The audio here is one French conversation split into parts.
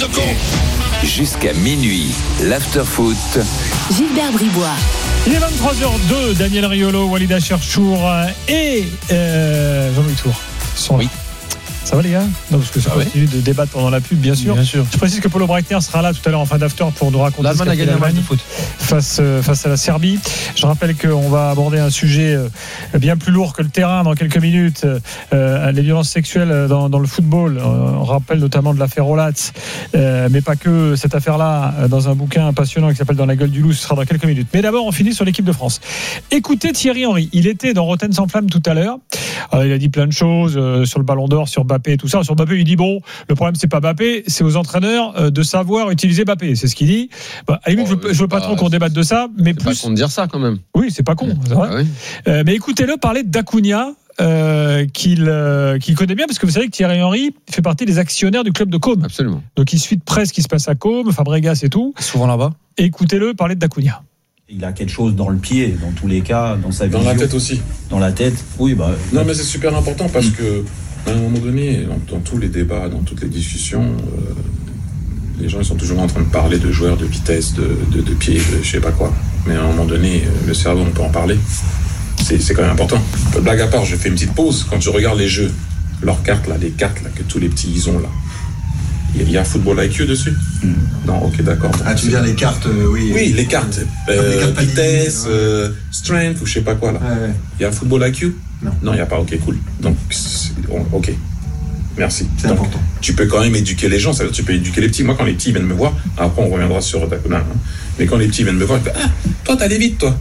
Jusqu'à minuit, l'after-foot. Gilbert Bribois. Il est 23h02, Daniel Riolo, Walida Cherchour et Jean-Louis Tour sont là. Oui. Ça va les gars ? Non, parce que ça continue de débattre pendant la pub, bien sûr. Je précise que Polo Breitner sera là tout à l'heure en fin d'after pour nous raconter l'Allemagne a gagné un match de foot face à la Serbie. Je rappelle qu'on va aborder un sujet bien plus lourd que le terrain dans quelques minutes, les violences sexuelles dans le football. On rappelle notamment de l'affaire Olatz, mais pas que cette affaire-là, dans un bouquin passionnant qui s'appelle Dans la gueule du loup. Ce sera dans quelques minutes. Mais d'abord, on finit sur l'équipe de France. Écoutez Thierry Henry. Il était dans Rotten sans flamme tout à l'heure. Il a dit plein de choses sur le Ballon d'Or, sur Mbappé et tout ça. Sur Mbappé, il dit bon, le problème c'est pas Mbappé, c'est aux entraîneurs de savoir utiliser Mbappé. C'est ce qu'il dit. À la limite, je veux pas trop qu'on débatte de ça, mais plus. C'est pas con de dire ça quand même. Oui, c'est pas con. C'est vrai. Ah oui. Mais écoutez-le parler d'Acuna. Qu'il connaît bien, parce que vous savez que Thierry Henry fait partie des actionnaires du club de Côme. Absolument. Donc il suit de près ce qui se passe à Côme, Fabregas et tout. Souvent là-bas. Écoutez-le parler d'Acuna. Il a quelque chose dans le pied, dans tous les cas, dans sa vision. Dans la tête aussi. Dans la tête, oui. Non, mais c'est super important parce que, à un moment donné, dans tous les débats, dans toutes les discussions, les gens ils sont toujours en train de parler de joueurs, de vitesse, de pied, de je sais pas quoi. Mais à un moment donné, le cerveau, on peut en parler. C'est quand même important. Blague à part, je fais une petite pause. Quand je regarde les jeux, leurs cartes, là, les cartes là, que tous les petits ils ont là, il y a Football IQ dessus. Non, ok, d'accord. Ah, tu veux dire les cartes, oui. Oui, les cartes. Vitesse, strength ou je sais pas quoi là. Ouais. Il y a Football IQ ? Non, il n'y a pas. Ok, cool. Donc, ok. Merci. C'est donc, important. Tu peux quand même éduquer les gens, ça veut dire tu peux éduquer les petits. Moi, quand les petits viennent me voir, après on reviendra sur Dakuna, hein. Mais quand les petits viennent me voir, ils disent toi, t'allais vite, toi.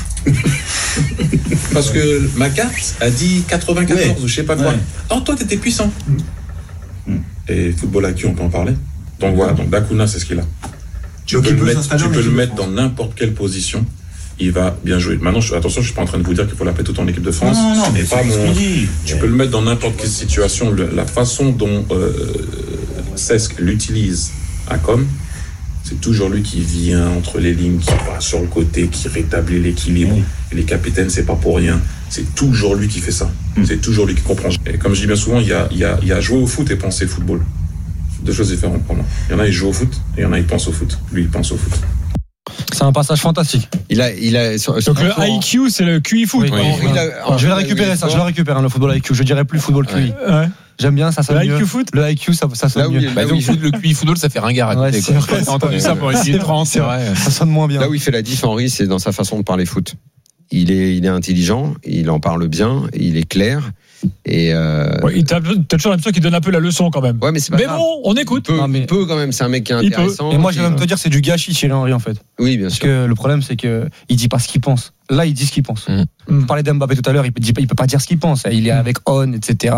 Parce que ma carte a dit 94 ou je sais pas quoi. Oh, toi, t'étais puissant. Et Football IQ, on peut en parler. Donc voilà, donc Dakuna, c'est ce qu'il a. Tu peux le mettre dans n'importe quelle position. Il va bien jouer. Maintenant, attention, je suis pas en train de vous dire qu'il faut l'appeler tout en équipe de France. Non, mais pas tu peux le mettre dans n'importe quelle situation. La façon dont Cesc l'utilise à Com, c'est toujours lui qui vient entre les lignes, qui va sur le côté, qui rétablit l'équilibre. Et les capitaines, c'est pas pour rien. C'est toujours lui qui fait ça. C'est toujours lui qui comprend. Et comme je dis bien souvent, il y a jouer au foot et penser football. Deux choses différentes pour moi. Il y en a, ils jouent au foot, et il y en a, ils pensent au foot. Lui, il pense au foot. C'est un passage fantastique. Il a donc le IQ, c'est le QI foot. Oui. Je vais récupérer ça. Je vais récupérer le football IQ. Je dirais plus football QI. Ouais. J'aime bien ça. Le IQ foot. Le IQ, ça sonne mieux. Le QI football, ça fait ringard à côté. J'ai entendu ça pour essayer de prendre. C'est vrai. Ça sonne moins bien. Là où il fait la diff, Henry, c'est dans sa façon de parler foot. Il est intelligent, il en parle bien, il est clair. Et t'as toujours l'impression qu'il donne un peu la leçon quand même. Ouais, mais c'est pas grave. Bon, on écoute. Il peut quand même, c'est un mec qui est intéressant. Et moi, je vais même te dire, c'est du gâchis Thierry Henry en fait. Oui, bien sûr. Parce que le problème, c'est que il dit pas ce qu'il pense. Là, il dit ce qu'il pense. On parlait d'Mbappé tout à l'heure, il peut pas dire ce qu'il pense. Il est avec On, etc.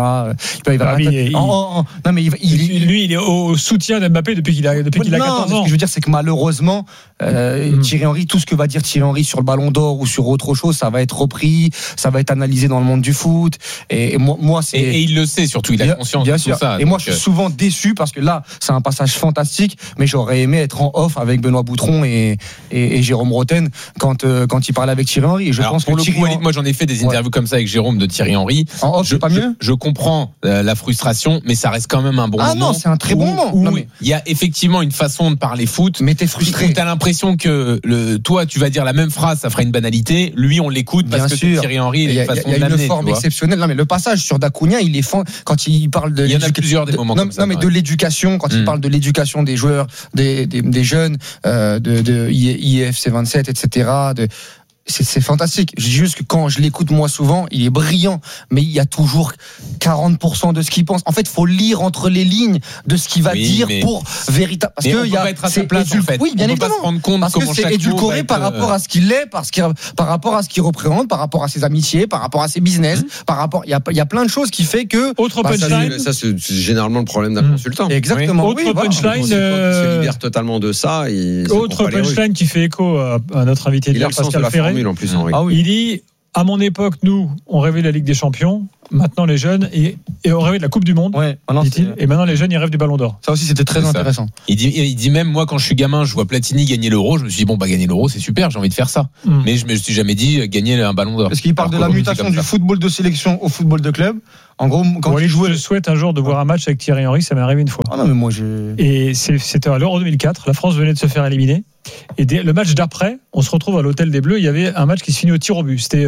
Non, mais lui, il est au soutien d'Mbappé depuis qu'il a 14 ans. Ce que je veux dire, c'est que malheureusement, Thierry Henry, tout ce que va dire Thierry Henry sur le Ballon d'Or ou sur autre chose, ça va être repris, ça va être analysé dans le monde du foot. Et moi, c'est. Et il le sait surtout, il a conscience de tout ça. Et moi, je suis souvent déçu parce que là, c'est un passage fantastique, mais j'aurais aimé être en off avec Benoît Boutron et Jérôme Roten quand il parlait avec Thierry Henry. Et je pense pour que le coup, moi j'en ai fait des interviews comme ça avec Jérôme de Thierry Henry. En off, c'est pas mieux. Je comprends la frustration, mais ça reste quand même un bon moment. Ah non, c'est un très bon moment. Il y a effectivement une façon de parler foot. Mais t'es frustré. T'as l'impression que toi, tu vas dire la même phrase, ça fera une banalité. Lui, on l'écoute parce que Thierry Henry, il y a une forme exceptionnelle. Non, mais le passage sur Acuna, il est quand il parle de. Il y en a plusieurs des moments comme ça. Non, mais de l'éducation, quand il parle de l'éducation des joueurs, des jeunes, de IFC 27, etc. C'est fantastique. Je dis juste que quand je l'écoute moi souvent, il est brillant, mais il y a toujours 40% de ce qu'il pense. En fait, il faut lire entre les lignes de ce qu'il va dire pour véritable. Parce que il y a être à sa place en fait. Oui, bien évidemment. Se rendre compte parce que c'est édulcoré par rapport à ce qu'il est, par rapport à ce qu'il représente, par rapport à ses amitiés, par rapport à ses business, par rapport. Il y a plein de choses qui fait que. Autre punchline. Ça, c'est généralement le problème d'un consultant. Exactement. Autre punchline. Il se libère totalement de ça. Autre punchline qui fait écho à notre invité de Pascal Ferré. En plus, Henry. Il dit à mon époque, nous, on rêvait de la Ligue des Champions. Maintenant, les jeunes, et on rêvait de la Coupe du Monde, dit-il. Et maintenant, les jeunes, ils rêvent du Ballon d'Or. Ça aussi, c'était très intéressant. Il dit même, moi, quand je suis gamin, je vois Platini gagner l'Euro. Je me suis dit, gagner l'Euro, c'est super, j'ai envie de faire ça. Mais je me suis jamais dit gagner un Ballon d'Or. Parce qu'il parle de la mutation du football de sélection au football de club. En gros, quand Bon, je souhaite un jour de voir un match avec Thierry Henry, ça m'est arrivé une fois. Ah non, mais moi, Et c'était à l'Euro 2004, la France venait de se faire éliminer. Et le match d'après, on se retrouve à l'hôtel des Bleus, il y avait un match qui se finit au tir au but. C'était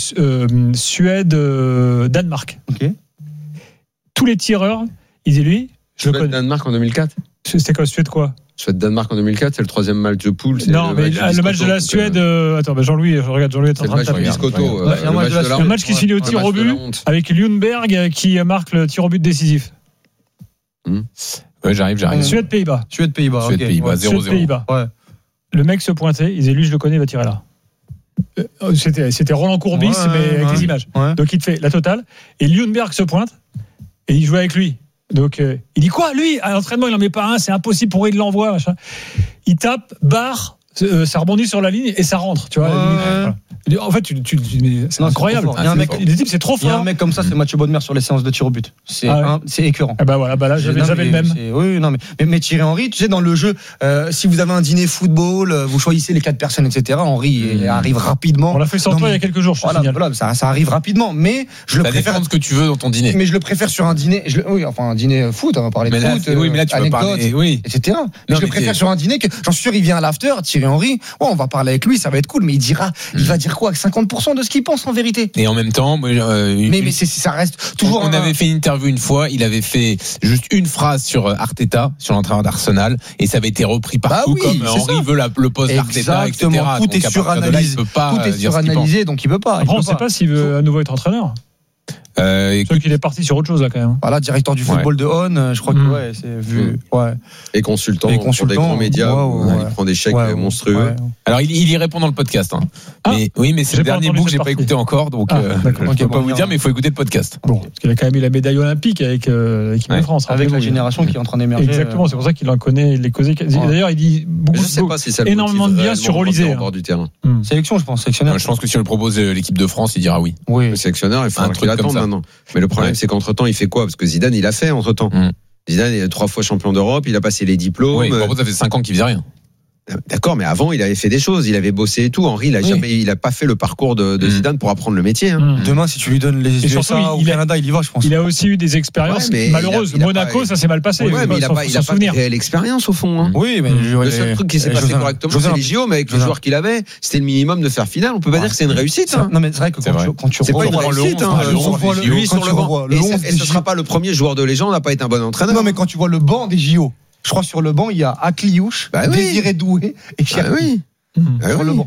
Suède-Danemark. Ok. Tous les tireurs, ils disaient lui, je le connais. Danemark en 2004. C'était quoi, Suède quoi? Suède-Danemark en 2004, c'est le 3e match de poule. Non, mais le match de la Suède. Attends, Jean-Louis, regarde, Jean-Louis est en train de taper. Le match qui se finit au tir au but avec Ljungberg qui marque le tir au but décisif. Ouais, j'arrive. Suède-Pays-Bas. Suède-Pays-Bas. Suède-Pays-Bas, 0-0. Suède-Pays-Bas. Ouais. Le mec se pointait, il disait lui, je le connais, il va tirer là. C'était Roland Courbis, mais avec les images. Ouais. Donc il te fait la totale. Et Ljungberg se pointe et il joue avec lui. Donc il dit quoi, lui à l'entraînement il en met pas un, c'est impossible pour lui, il l'envoie, machin. Il tape, barre, ça rebondit sur la ligne et ça rentre, tu vois. Voilà. En fait, c'est incroyable. Les types, c'est trop fort. Il y a un mec comme ça, c'est Mathieu Bodmer sur les séances de tir au but. C'est écœurant. Ah bah voilà, là j'avais le même. Oui, non mais Thierry Henry, tu sais, dans le jeu, si vous avez un dîner football, vous choisissez les 4 personnes, etc. Henry arrive rapidement. On l'a fait sans toi il y a quelques jours. Voilà, ça arrive rapidement, mais je le préfère. Ça dépend de ce que tu veux dans ton dîner. Mais je le préfère sur un dîner. Un dîner foot, on va parler de foot. Oui, mais là tu peux parler, etc. Mais je le préfère sur un dîner que, j'en suis sûr, il vient à l'after, Thierry Henry. On va parler avec lui, ça va être cool, mais il va dire quoi, 50% de ce qu'il pense en vérité. Et en même temps, mais ça reste toujours. On avait fait une interview une fois, il avait fait juste une phrase sur Arteta, sur l'entraîneur d'Arsenal, et ça avait été repris partout comme Henry veut le poste d'Arteta, etc. Tout est suranalysé. Tout est suranalysé, donc il peut pas. Après, on ne sait pas s'il veut à nouveau être entraîneur. Sauf qu'il est parti sur autre chose là quand même. Voilà, directeur du football de On, je crois que c'est vu. Ouais. Et consultant sur des grands médias, il prend des chèques monstrueux. Ouais. Alors il y répond dans le podcast. Mais c'est le dernier bout que j'ai pas écouté encore, donc je peux pas vous dire, mais il faut écouter le podcast. Bon, parce qu'il a quand même eu la médaille olympique avec l'équipe de France. Avec la génération qui est en train d'émerger. Exactement, c'est pour ça qu'il en connaît les causes. D'ailleurs, il dit énormément de bien sur Olysée. Sélection, je pense. Sélectionneur. Je pense que si on le propose l'équipe de France, il dira oui. Le sélectionneur, il faut un truc attendre maintenant. Mais le problème, c'est qu'entre-temps, il fait quoi? Parce que Zidane, il a fait entre-temps. Zidane est 3 fois champion d'Europe, il a passé les diplômes. Oui, ça fait 5 ans qu'il faisait rien. D'accord, mais avant, il avait fait des choses, il avait bossé et tout. Henry, il a pas fait le parcours de Zidane pour apprendre le métier. Demain, si tu lui donnes les USA ou Canada, il y va, je pense. Il a aussi eu des expériences malheureuses. Monaco, ça s'est mal passé. Ouais, mais il a pas de réelle expérience au fond. Oui, mais le seul truc qui s'est passé correctement, c'est les JO, mais avec les joueurs qu'il avait, c'était le minimum de faire finale. On peut pas dire que c'est une réussite. Non, mais c'est vrai que quand tu c'est pas une réussite. Lui sur le banc, et ce sera pas le premier joueur de légende, n'a pas été un bon entraîneur. Non, mais quand tu vois le banc des JO. Je crois sur le banc, il y a Akliouche, Désiré Doué et Cherki. Sur le banc.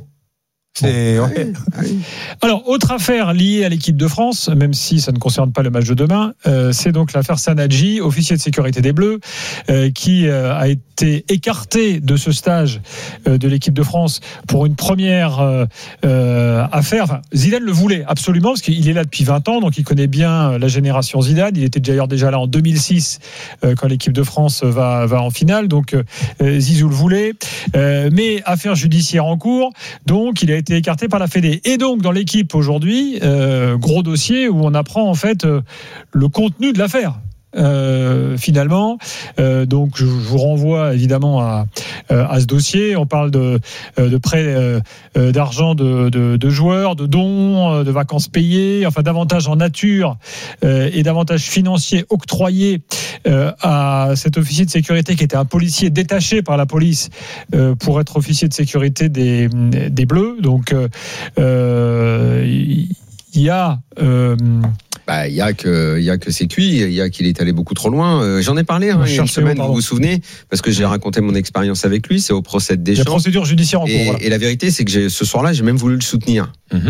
Alors, autre affaire liée à l'équipe de France, même si ça ne concerne pas le match de demain, c'est donc l'affaire Sanadji, officier de sécurité des Bleus, qui a été écarté de ce stage de l'équipe de France pour une première affaire. Enfin, Zidane le voulait absolument parce qu'il est là depuis 20 ans, donc il connaît bien la génération Zidane. Il était déjà là en 2006 quand l'équipe de France va en finale, donc Zizou le voulait. Mais affaire judiciaire en cours, donc il a été écarté par la Fédé. Et donc, dans l'équipe aujourd'hui, gros dossier où on apprend en fait le contenu de l'affaire. Finalement, donc je vous renvoie évidemment à ce dossier. On parle de prêts d'argent de joueurs, de dons, de vacances payées, enfin d'avantages en nature et d'avantages financiers octroyés à cet officier de sécurité qui était un policier détaché par la police pour être officier de sécurité des Bleus. Donc il y a il y a que c'est cuit, il y a qu'il est allé beaucoup trop loin. J'en ai parlé il y a une semaine, vous vous souvenez, parce que j'ai raconté mon expérience avec lui. C'est au procès de Deschamps. La procédure judiciaire en cours. Voilà. Et la vérité, c'est que ce soir-là, j'ai même voulu le soutenir.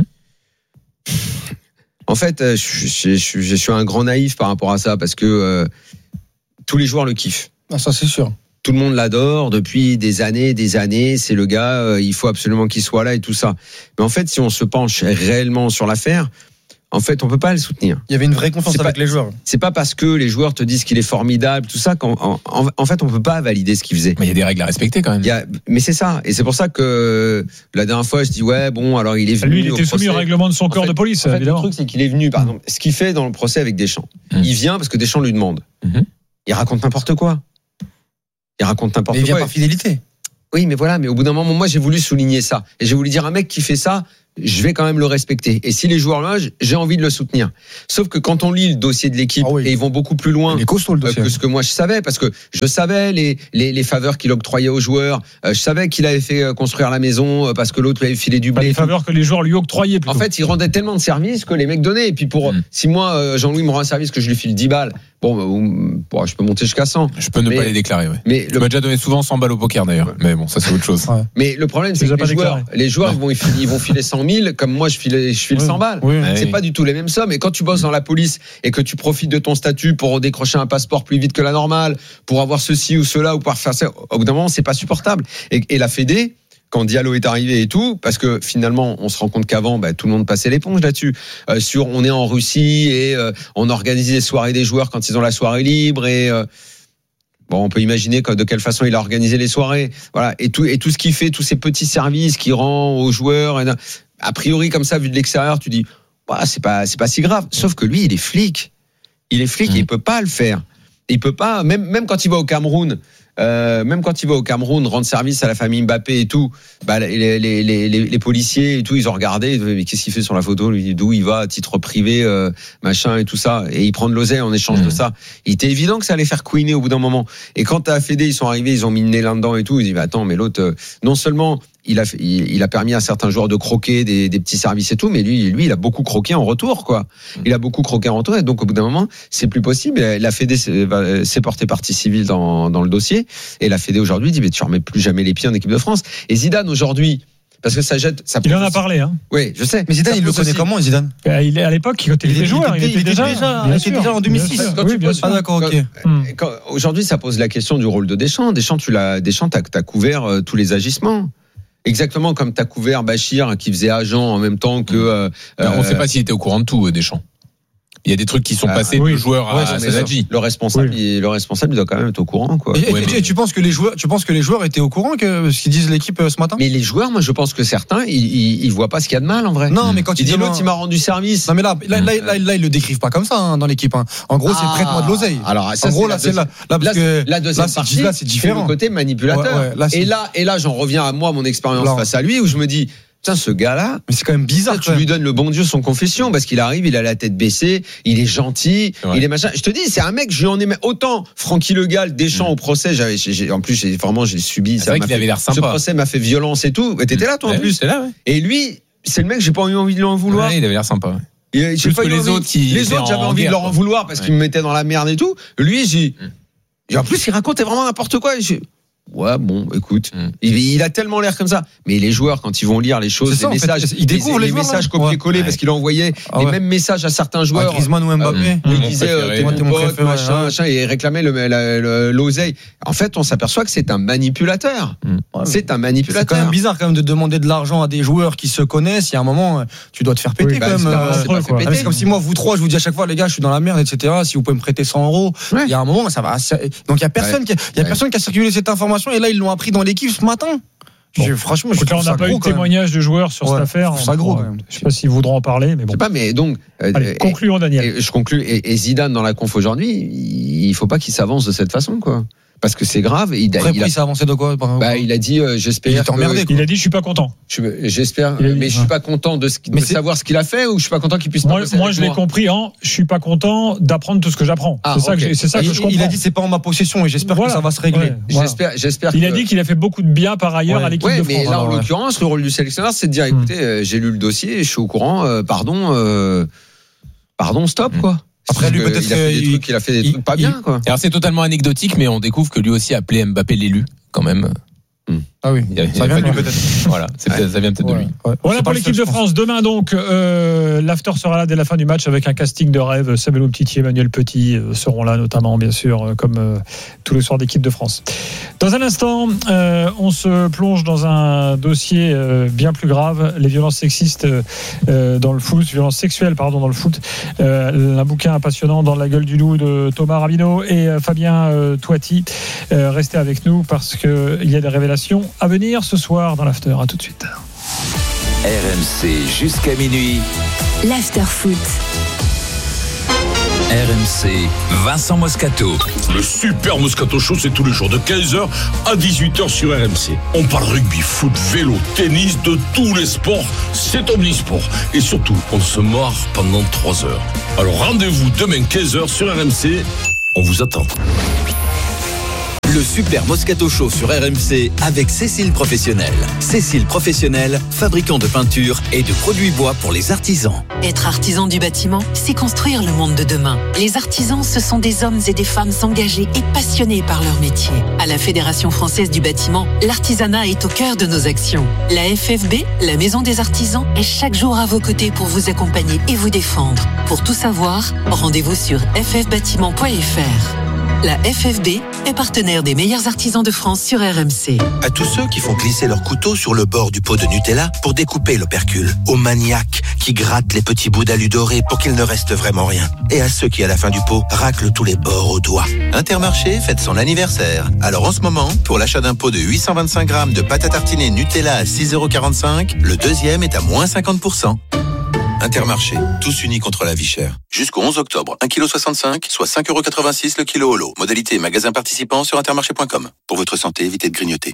En fait, je suis un grand naïf par rapport à ça, parce que tous les joueurs le kiffent. Ah, ça c'est sûr. Tout le monde l'adore depuis des années. C'est le gars, il faut absolument qu'il soit là et tout ça. Mais en fait, si on se penche réellement sur l'affaire, en fait, on peut pas le soutenir. Il y avait une vraie confiance avec les joueurs. C'est pas parce que les joueurs te disent qu'il est formidable, tout ça, en fait, on peut pas valider ce qu'il faisait. Mais il y a des règles à respecter quand même. Mais c'est ça. Et c'est pour ça que la dernière fois, je dis alors il est venu. Lui, il était soumis au règlement de son corps de police. En fait, le truc, c'est qu'il est venu, par exemple, ce qu'il fait dans le procès avec Deschamps. Il vient parce que Deschamps lui demande. Il raconte n'importe quoi. Mais il vient par fidélité. Oui, mais voilà. Mais au bout d'un moment, moi, j'ai voulu souligner ça. Et j'ai voulu dire, un mec qui fait ça, je vais quand même le respecter. Et si les joueurs logent, j'ai envie de le soutenir. Sauf que quand on lit le dossier de l'équipe, et ils vont beaucoup plus loin que ce que moi je savais, parce que je savais les faveurs qu'il octroyait aux joueurs, je savais qu'il avait fait construire la maison parce que l'autre lui avait filé du blé. Les faveurs que les joueurs lui octroyaient plutôt. En fait, il rendait tellement de services que les mecs donnaient. Et puis si moi, Jean-Louis me rend un service que je lui file 10 balles, je peux monter jusqu'à 100. Je peux ne pas les déclarer, oui. Mais tu m'as déjà donné souvent 100 balles au poker d'ailleurs. Mais bon, ça c'est autre chose. Ouais. Mais le problème, c'est que les joueurs ils vont filer 100 000, comme moi je file 100 balles. C'est pas du tout les mêmes sommes. Et quand tu bosses dans la police et que tu profites de ton statut pour décrocher un passeport plus vite que la normale, pour avoir ceci ou cela, ou pouvoir faire ça, au bout d'un moment, c'est pas supportable. Et la Fédé, quand Diallo est arrivé et tout, parce que finalement, on se rend compte qu'avant, tout le monde passait l'éponge là-dessus. On est en Russie et on organise les soirées des joueurs quand ils ont la soirée libre et on peut imaginer de quelle façon il a organisé les soirées. Voilà. Et tout ce qu'il fait, tous ces petits services qu'il rend aux joueurs. A priori, comme ça, vu de l'extérieur, tu dis, c'est pas si grave. Sauf que lui, il est flic. Et il peut pas le faire. Il peut pas, même quand il va au Cameroun, rendre service à la famille Mbappé et tout, les policiers et tout, ils ont regardé, mais qu'est-ce qu'il fait sur la photo, lui, d'où il va à titre privé, machin et tout ça, et il prend de l'oseille en échange de ça. Il était évident que ça allait faire couiner au bout d'un moment. Et quand à Fédé, ils sont arrivés, ils ont mis le nez là-dedans et tout, ils disent, attends, mais l'autre, non seulement il a permis à certains joueurs de croquer des petits services et tout, mais lui, il a beaucoup croqué en retour, quoi. Il a beaucoup croqué en retour, et donc au bout d'un moment, c'est plus possible. La Fédé s'est portée partie civile dans le dossier, et la Fédé aujourd'hui dit, mais tu remets plus jamais les pieds en équipe de France. Et Zidane aujourd'hui, parce que ça jette. Il en a parlé, hein. Oui, je sais. Mais Zidane, il le connaît comment, Zidane? Il est à l'époque, quand il était joueur, il était déjà en 2006. Ah d'accord, ok. Aujourd'hui, ça pose la question du rôle de Deschamps. Deschamps, t'as couvert tous les agissements. Exactement comme t'as couvert Bachir qui faisait agent en même temps que. On ne sait pas s'il était au courant de tout, Deschamps. Il y a des trucs qui sont passés de joueur à Sadadji. Le responsable, il doit quand même être au courant, quoi. Et tu penses que les joueurs étaient au courant que ce qu'ils disent l'équipe ce matin? Mais les joueurs, moi, je pense que certains, ils voient pas ce qu'il y a de mal, en vrai. Non, mais quand il dit l'autre, il m'a rendu service. Non, mais là, ils le décrivent pas comme ça, dans l'équipe, hein. En gros, c'est prête-moi de l'oseille. Alors, ça, en gros, là, la deuxième partie, là, c'est différent. Le côté manipulateur. Et là, j'en reviens à moi, mon expérience face à lui, où je me dis, putain, ce gars-là, mais c'est quand même bizarre. Tu lui donnes le bon Dieu son confession parce qu'il arrive, il a la tête baissée, il est gentil, il est machin. Je te dis, c'est un mec, je lui en ai autant Francky Le Gall, Deschamps au procès. En plus, j'ai subi. C'est vrai qu'il avait l'air sympa. Ce procès m'a fait violence et tout. Et t'étais là, toi, en plus. Et lui, c'est le mec, j'ai pas envie de lui en vouloir. Il avait l'air sympa. Plus que les autres, j'avais envie de leur en vouloir parce qu'ils me mettaient dans la merde et tout. Lui, en plus, il racontait vraiment n'importe quoi. Ouais, bon, écoute, il a tellement l'air comme ça. Mais les joueurs, quand ils vont lire les choses, les messages, ils découvrent les messages copier-coller parce qu'il a envoyé les mêmes messages à certains joueurs. Griezmann ou Mbappé. Il disait t'es mon pote, machin, et il réclamait l'oseille. En fait, on s'aperçoit que c'est un manipulateur. C'est un manipulateur. C'est quand même bizarre quand même de demander de l'argent à des joueurs qui se connaissent. Il y a un moment, tu dois te faire péter quand même. C'est comme si moi, vous trois, je vous dis à chaque fois, les gars, je suis dans la merde, etc. Si vous pouvez me prêter 100 €, il y a un moment, ça va. Donc il y a personne qui a circulé cette information. Et là, ils l'ont appris dans l'équipe ce matin. Franchement, on n'a pas eu de témoignage de joueurs sur cette affaire. Ça gros. Je sais pas s'ils voudront en parler, mais bon. Je sais pas, mais donc. Allez, concluons, Daniel. Je conclus. Et Zidane dans la conf aujourd'hui, il faut pas qu'il s'avance de cette façon, quoi. Parce que c'est grave. Il s'est avancé de quoi? Il a dit, j'espère. Il a dit, je suis pas content. J'espère, mais je suis pas content de savoir ce qu'il a fait, ou je suis pas content qu'il puisse. Moi, je l'ai compris. Je suis pas content d'apprendre tout ce que j'apprends. C'est ça que je comprends. Il a dit, c'est pas en ma possession, et j'espère que ça va se régler. J'espère. Il a dit qu'il a fait beaucoup de bien par ailleurs à l'équipe de France. Mais là, en l'occurrence, le rôle du sélectionneur, c'est de dire, écoutez, j'ai lu le dossier, je suis au courant. Pardon, stop, quoi. Après, lui, peut-être il a fait des trucs pas bien, quoi. Alors, c'est totalement anecdotique, mais on découvre que lui aussi appelait Mbappé l'élu, quand même. Ah oui, ça vient de lui peut-être. Voilà, ça vient peut-être de lui. Voilà pour l'équipe de France. Demain donc, l'after sera là dès la fin du match avec un casting de rêve. Samuel Umtiti, Emmanuel Petit seront là notamment, bien sûr, comme tous les soirs d'équipe de France. Dans un instant, on se plonge dans un dossier bien plus grave, les violences sexistes dans le foot, violences sexuelles dans le foot. Un bouquin passionnant dans la gueule du loup de Thomas Rabineau et Fabien Toiti. Restez avec nous parce qu'il y a des révélations à venir ce soir dans l'after. À tout de suite. RMC jusqu'à minuit. L'after foot. RMC, Vincent Moscato. Le super Moscato Show, c'est tous les jours de 15h à 18h sur RMC. On parle rugby, foot, vélo, tennis, de tous les sports. C'est omnisport. Et surtout, on se marre pendant 3 heures. Alors rendez-vous demain 15h sur RMC. On vous attend. Le super Moscato Show sur RMC avec Cécile Professionnel. Cécile Professionnel, fabricant de peinture et de produits bois pour les artisans. Être artisan du bâtiment, c'est construire le monde de demain. Les artisans, ce sont des hommes et des femmes engagés et passionnés par leur métier. À la Fédération française du bâtiment, l'artisanat est au cœur de nos actions. La FFB, la Maison des artisans, est chaque jour à vos côtés pour vous accompagner et vous défendre. Pour tout savoir, rendez-vous sur ffbâtiment.fr. La FFB est partenaire des meilleurs artisans de France sur RMC. À tous ceux qui font glisser leur couteau sur le bord du pot de Nutella pour découper l'opercule. Aux maniaques qui grattent les petits bouts d'alu doré pour qu'il ne reste vraiment rien. Et à ceux qui, à la fin du pot, raclent tous les bords au doigt. Intermarché fête son anniversaire. Alors en ce moment, pour l'achat d'un pot de 825 grammes de pâte à tartiner Nutella à 6,45 €, le deuxième est à moins 50%. Intermarché, tous unis contre la vie chère. Jusqu'au 11 octobre, 1,65 kg, soit 5,86 € le kilo au lot. Modalité magasin participant sur intermarché.com. Pour votre santé, évitez de grignoter.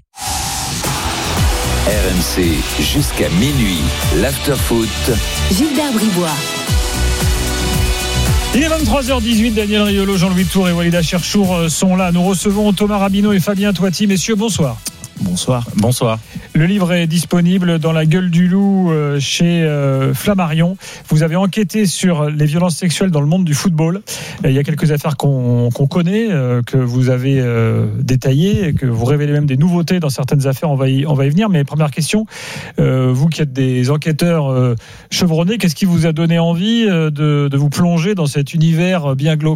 RMC, jusqu'à minuit, l'after-foot. Gilbert Bribois. Il est 23h18, Daniel Riolo, Jean-Louis Tour et Walida Cherchour sont là. Nous recevons Thomas Rabineau et Fabien Toiti. Messieurs, bonsoir. Bonsoir. Le livre est disponible dans La Gueule du Loup chez Flammarion. Vous avez enquêté sur les violences sexuelles dans le monde du football. Il y a quelques affaires qu'on connaît, que vous avez détaillées, que vous révélez même des nouveautés dans certaines affaires. On va y venir. Mais première question, vous qui êtes des enquêteurs chevronnés, qu'est-ce qui vous a donné envie de vous plonger dans cet univers bien glauque ?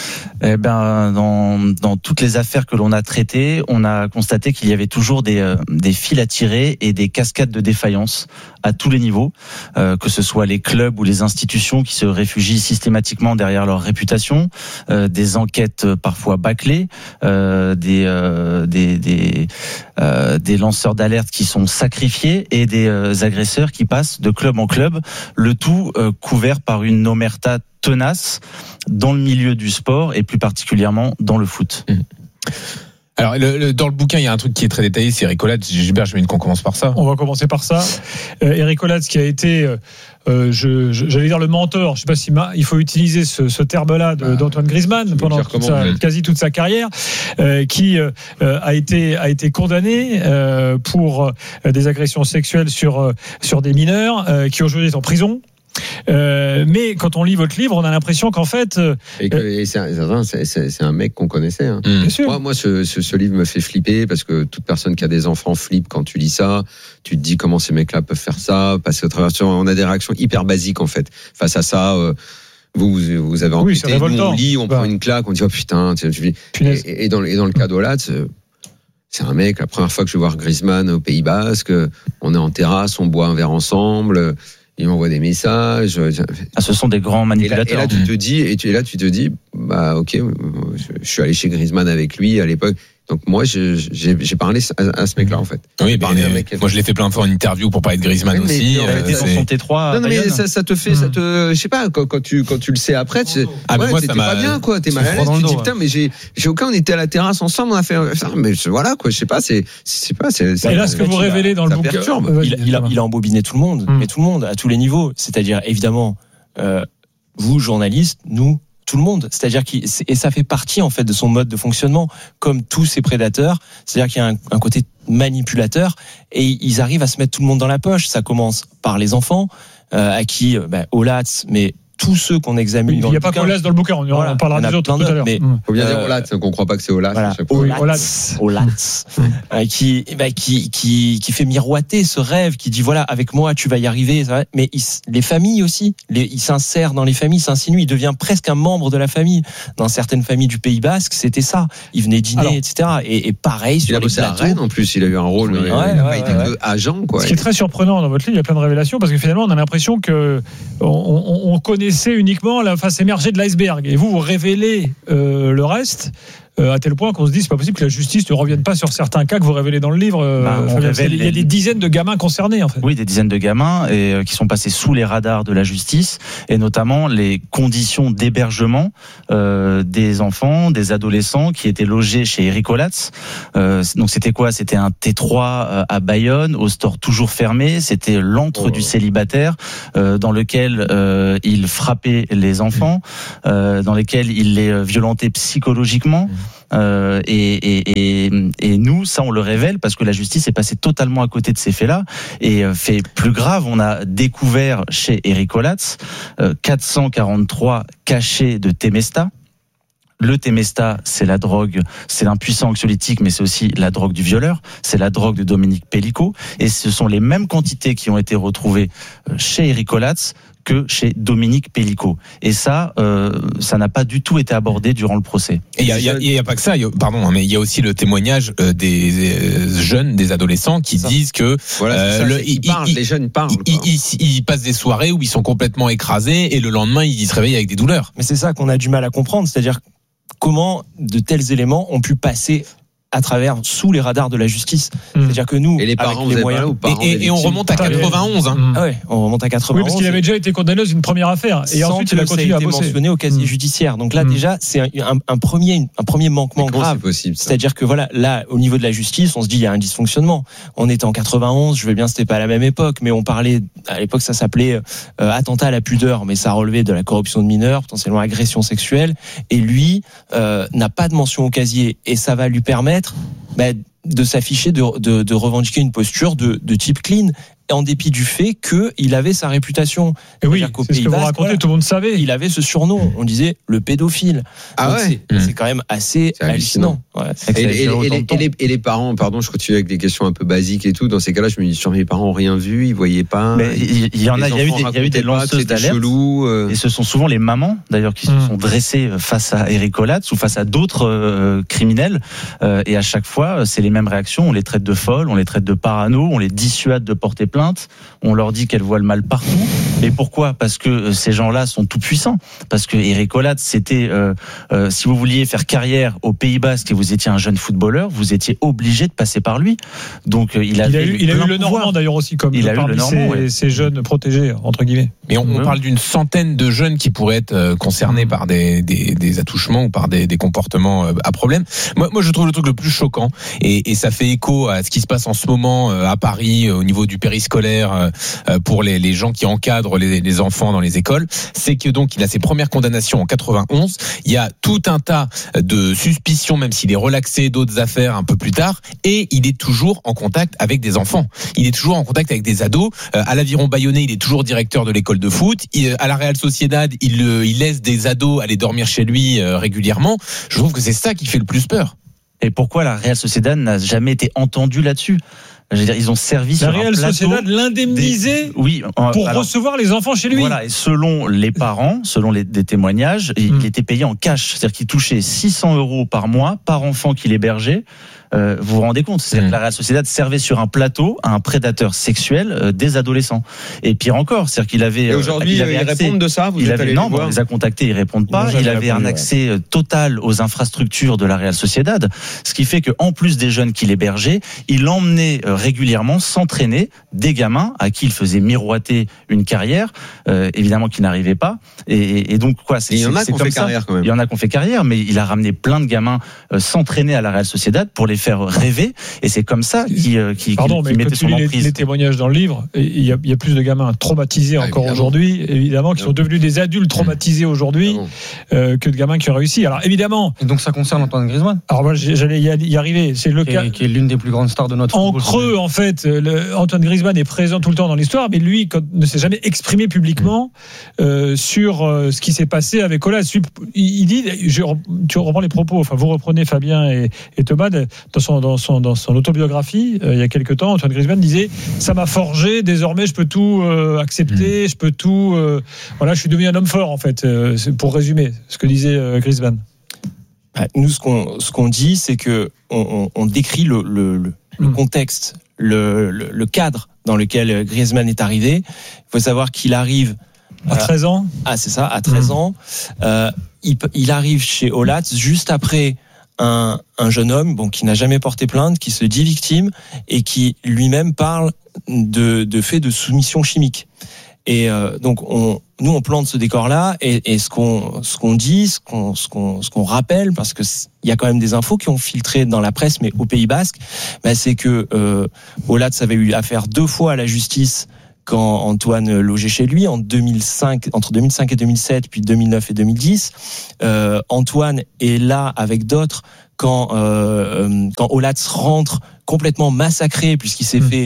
Dans toutes les affaires que l'on a traitées, on a constaté qu'il y avait toujours des fils à tirer et des cascades de défaillance à tous les niveaux, que ce soit les clubs ou les institutions qui se réfugient systématiquement derrière leur réputation, des enquêtes parfois bâclées, des lanceurs d'alerte qui sont sacrifiés et des agresseurs qui passent de club en club, le tout couvert par une omerta tenace dans le milieu du sport et plus particulièrement dans le foot. Alors, dans le bouquin, il y a un truc qui est très détaillé, c'est Eric Olatz. Gilbert, j'imagine qu'on commence par ça. On va commencer par ça. Eric Olatz qui a été, j'allais dire le mentor, je ne sais pas si il faut utiliser ce terme-là d'Antoine Griezmann pendant quasi toute sa carrière, qui a été condamné pour des agressions sexuelles sur des mineurs, qui aujourd'hui est en prison. Mais quand on lit votre livre, on a l'impression qu'en fait, c'est un mec qu'on connaissait. Hein. Bien sûr. Moi, ce livre me fait flipper parce que toute personne qui a des enfants flippe quand tu lis ça. Tu te dis comment ces mecs-là peuvent faire ça, passer au travers. On a des réactions hyper basiques en fait face à ça. Vous avez enquêté, nous on lit, on prend une claque, on dit oh putain. Et dans le cas d'Olatz, c'est un mec. La première fois que je vais voir Griezmann au Pays Basque, on est en terrasse, on boit un verre ensemble. Il m'envoie des messages. Ce sont des grands manipulateurs. Et là, tu te dis, bah ok, je suis allé chez Griezmann avec lui à l'époque. Donc moi, j'ai parlé à ce mec-là en fait. Oui, moi je l'ai fait plein de fois en interview pour parler de Griezmann aussi. Il avait été dans son T3. Non, mais ça te fait, je sais pas, quand tu le sais après, moi, t'es pas bien quoi, t'es mal à l'aise. Tu te dis putain, mais j'ai aucun. On était à la terrasse ensemble, on a fait ça, mais voilà quoi, je sais pas, c'est. Et là, ce que vous révélez dans le bouquin, il a embobiné tout le monde, mais tout le monde à tous les niveaux. C'est-à-dire évidemment, vous journalistes, nous. Tout le monde, c'est-à-dire et ça fait partie en fait de son mode de fonctionnement, comme tous ces prédateurs. C'est-à-dire qu'il y a un côté manipulateur et ils arrivent à se mettre tout le monde dans la poche. Ça commence par les enfants, à qui Olatz, mais tous ceux qu'on examine. Il n'y a pas qu'Olatz dans le bouquin, on parlera des autres tout à l'heure. Il faut bien dire Olatz, donc on ne croit pas que c'est Olatz. Olatz, qui fait miroiter ce rêve, qui dit voilà, avec moi tu vas y arriver. Mais les familles aussi, il s'insère dans les familles, s'insinue, il devient presque un membre de la famille. Dans certaines familles du Pays Basque, c'était ça. Il venait dîner, etc. Et pareil sur les plateaux. Il a bossé à Rennes en plus, il a eu un rôle. Il n'a pas été agent, quoi. Ce qui est très surprenant dans votre livre, il y a plein de révélations parce que finalement on a l'impression que on connaît uniquement la face émergée de l'iceberg et vous révélez le reste. à tel point qu'on se dit c'est pas possible que la justice ne revienne pas sur certains cas que vous révélez dans le livre. Il y a des dizaines de gamins concernés en fait. Oui, des dizaines de gamins qui sont passés sous les radars de la justice, et notamment les conditions d'hébergement des enfants, des adolescents qui étaient logés chez Eric Olatz. Donc c'était quoi ? C'était un T3 à Bayonne, au store toujours fermé. C'était l'antre du célibataire, dans lequel il frappait les enfants, dans lesquels il les violentait psychologiquement. Et nous, ça on le révèle parce que la justice est passée totalement à côté de ces faits-là. Et fait plus grave, on a découvert chez Eric Olatz 443 cachets de Temesta. Le Temesta, c'est la drogue, c'est un puissant anxiolytique, mais c'est aussi la drogue du violeur, c'est la drogue de Dominique Pellicot, et ce sont les mêmes quantités qui ont été retrouvées chez Eric Olatz que chez Dominique Pellicot. Et ça n'a pas du tout été abordé durant le procès. Et il y a pas que ça, mais il y a aussi le témoignage des jeunes, des adolescents qui disent que les jeunes parlent. Ils passent des soirées où ils sont complètement écrasés et le lendemain ils se réveillent avec des douleurs. Mais c'est ça qu'on a du mal à comprendre, c'est-à-dire comment de tels éléments ont pu passer à travers sous les radars de la justice. C'est-à-dire que nous, et les parents, avec les moyens, et on remonte à 91. Ah ouais, on remonte à 91. Oui, parce qu'il avait déjà été condamné dans une première affaire, et ensuite il a continué à bosser. Mentionné au casier judiciaire. Donc là, déjà, c'est un premier manquement grave. C'est possible, ça. C'est-à-dire que voilà, là, au niveau de la justice, on se dit il y a un dysfonctionnement. On était en 91, je veux bien, c'était pas à la même époque, mais on parlait à l'époque, ça s'appelait attentat à la pudeur, mais ça relevait de la corruption de mineurs, potentiellement agression sexuelle. Et lui n'a pas de mention au casier, et ça va lui permettre de s'afficher, de revendiquer une posture de type clean, en dépit du fait qu'il avait sa réputation. Et oui, c'est ce que vous racontez, tout le monde savait. Il avait ce surnom, on disait le pédophile. Ah ouais. C'est quand même assez hallucinant. Ouais. Et les parents, pardon, je continue avec des questions un peu basiques et tout. Dans ces cas-là, je me dis, sur mes parents ont rien vu, ils voyaient pas. Mais il y a eu des lanceuses d'alerte. Et ce sont souvent les mamans, d'ailleurs, qui se sont dressées face à Eric Olatz ou face à d'autres criminels. Et à chaque fois, c'est les mêmes réactions. On les traite de folles, on les traite de parano, on les dissuade de porter plainte. On leur dit qu'elles voient le mal partout. Et pourquoi ? Parce que ces gens-là sont tout puissants. Parce que Eric Olatz, c'était, si vous vouliez faire carrière au Pays Basque et vous étiez un jeune footballeur, vous étiez obligé de passer par lui. Donc il a eu le Normand d'ailleurs aussi comme ces jeunes protégés entre guillemets. Mais on parle d'une centaine de jeunes qui pourraient être concernés par des attouchements ou par des comportements à problème. Moi je trouve le truc le plus choquant et ça fait écho à ce qui se passe en ce moment à Paris au niveau du périscolaire pour les gens qui encadrent les enfants dans les écoles, c'est que donc il a ses premières condamnations en 91, il y a tout un tas de suspicions, même s'il est relaxé, d'autres affaires un peu plus tard, et il est toujours en contact avec des enfants, il est toujours en contact avec des ados. À l'Aviron Bayonnais, il est toujours directeur de l'école de foot, à la Real Sociedad, il laisse des ados aller dormir chez lui régulièrement. Je trouve que c'est ça qui fait le plus peur. Et pourquoi la Real Sociedad n'a jamais été entendue là-dessus ? Je veux dire, ils ont servi sur un plateau. La Real Sociedad l'indemnisait pour recevoir les enfants chez lui. Voilà, et selon les parents, selon des témoignages, il était payé en cash. C'est-à-dire qu'il touchait 600 € par mois par enfant qu'il hébergeait. Vous vous rendez compte, c'est-à-dire que la Real Sociedad servait sur un plateau à un prédateur sexuel des adolescents. Et pire encore, c'est-à-dire qu'il avait. Et aujourd'hui, ils répondent de ça. On les a contactés, ils répondent pas. Il avait un accès total aux infrastructures de la Real Sociedad, ce qui fait que en plus des jeunes qu'il hébergeait, il emmenait régulièrement s'entraîner des gamins à qui il faisait miroiter une carrière, évidemment qui n'arrivait pas. Et donc quoi, il y en a qui ont fait carrière quand même. Il y en a qui ont fait carrière, mais il a ramené plein de gamins s'entraîner à la Real Sociedad pour les faire rêver, et c'est comme ça qui mettait son emprise. Les témoignages dans le livre, il y a plus de gamins traumatisés encore aujourd'hui, évidemment, qui sont devenus des adultes traumatisés aujourd'hui que de gamins qui ont réussi. Alors évidemment. Et donc ça concerne Antoine Griezmann. Alors moi j'allais y arriver. C'est le cas qui est l'une des plus grandes stars de notre football. En creux, en fait, Antoine Griezmann est présent tout le temps dans l'histoire, mais lui ne s'est jamais exprimé publiquement sur ce qui s'est passé avec Olatz. Il dit, tu reprends les propos, enfin vous reprenez Fabien et Thomas. Dans son autobiographie, il y a quelques temps, Antoine Griezmann disait « Ça m'a forgé, désormais je peux tout accepter, je peux tout... voilà, je suis devenu un homme fort, en fait. » C'est pour résumer ce que disait Griezmann. Nous, ce qu'on dit, c'est que on décrit le contexte, le cadre dans lequel Griezmann est arrivé. Il faut savoir qu'il arrive... À 13 ans. Ah, c'est ça, à 13 ans. Il arrive chez Olatz juste après un jeune homme qui n'a jamais porté plainte, qui se dit victime et qui lui-même parle de fait de soumission chimique. Et donc nous on plante ce décor-là et ce qu'on dit, ce qu'on rappelle, parce que il y a quand même des infos qui ont filtré dans la presse, mais au Pays Basque, c'est que Olatz avait eu affaire 2 fois à la justice quand Antoine logeait chez lui entre 2005 et 2007, puis 2009 et 2010. Antoine est là avec d'autres quand Olatz rentre complètement massacré, puisqu'il s'est fait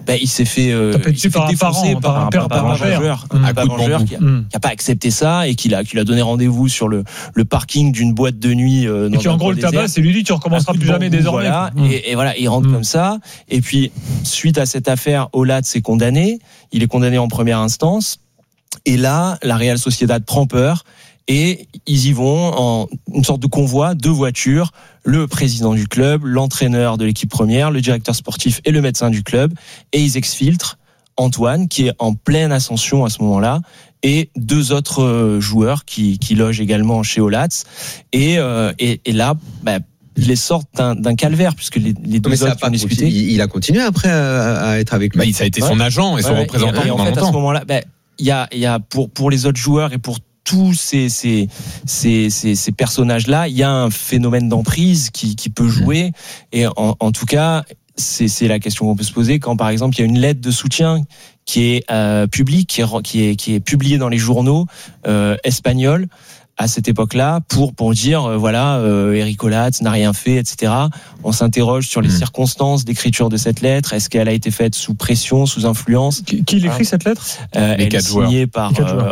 défoncer par un père vengeur, qui a pas accepté ça et qui a donné rendez-vous sur le parking d'une boîte de nuit. Et puis en gros le tabac, c'est lui dit tu recommenceras plus jamais désormais. Voilà, et voilà, il rentre comme ça. Et puis suite à cette affaire, Olatz est condamné. Il est condamné en première instance. Et là, la Real Sociedad prend peur. Et ils y vont en une sorte de convoi, 2 voitures, le président du club, l'entraîneur de l'équipe première, le directeur sportif et le médecin du club, et ils exfiltrent Antoine, qui est en pleine ascension à ce moment-là, et 2 autres joueurs qui logent également chez Olatz, et là, il les sort d'un calvaire, puisque les 2 autres qui ont discuté. Il a continué après à être avec lui. Ça a été son agent et son représentant et en fait, à ce moment-là, il y a pour les autres joueurs et pour tous ces personnages-là, il y a un phénomène d'emprise qui peut jouer. Et en tout cas, c'est la question qu'on peut se poser quand, par exemple, il y a une lettre de soutien qui est publique, qui est publiée dans les journaux espagnols à cette époque-là pour dire Eric Olatz n'a rien fait, etc. On s'interroge sur les circonstances d'écriture de cette lettre. Est-ce qu'elle a été faite sous pression, sous influence? Qui l'écrit cette lettre? Elle est signée par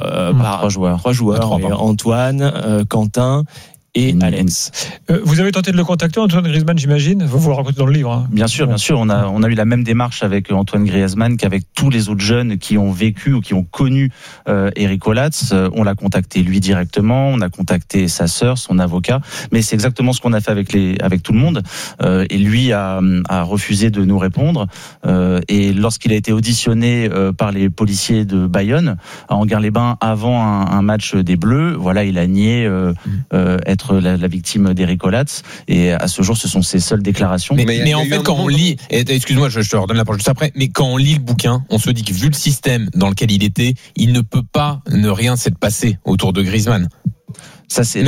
3 joueurs. Antoine, Quentin et Alex. Vous avez tenté de le contacter, Antoine Griezmann, j'imagine. Vous le racontez dans le livre. Hein. Bien sûr. On a eu la même démarche avec Antoine Griezmann qu'avec tous les autres jeunes qui ont vécu ou qui ont connu Eric Olatz. On l'a contacté lui directement, on a contacté sa sœur, son avocat. Mais c'est exactement ce qu'on a fait avec tout le monde. Et lui a refusé de nous répondre. Et lorsqu'il a été auditionné par les policiers de Bayonne à Anguin-les-Bains avant un match des Bleus, il a nié être la victime d'Eric Olatz, et à ce jour ce sont ses seules déclarations. Mais en fait quand on lit, excuse-moi je te redonne la parole juste après, mais quand on lit le bouquin, on se dit que vu le système dans lequel il était, il ne peut pas ne rien s'être passé autour de Griezmann. Ça c'est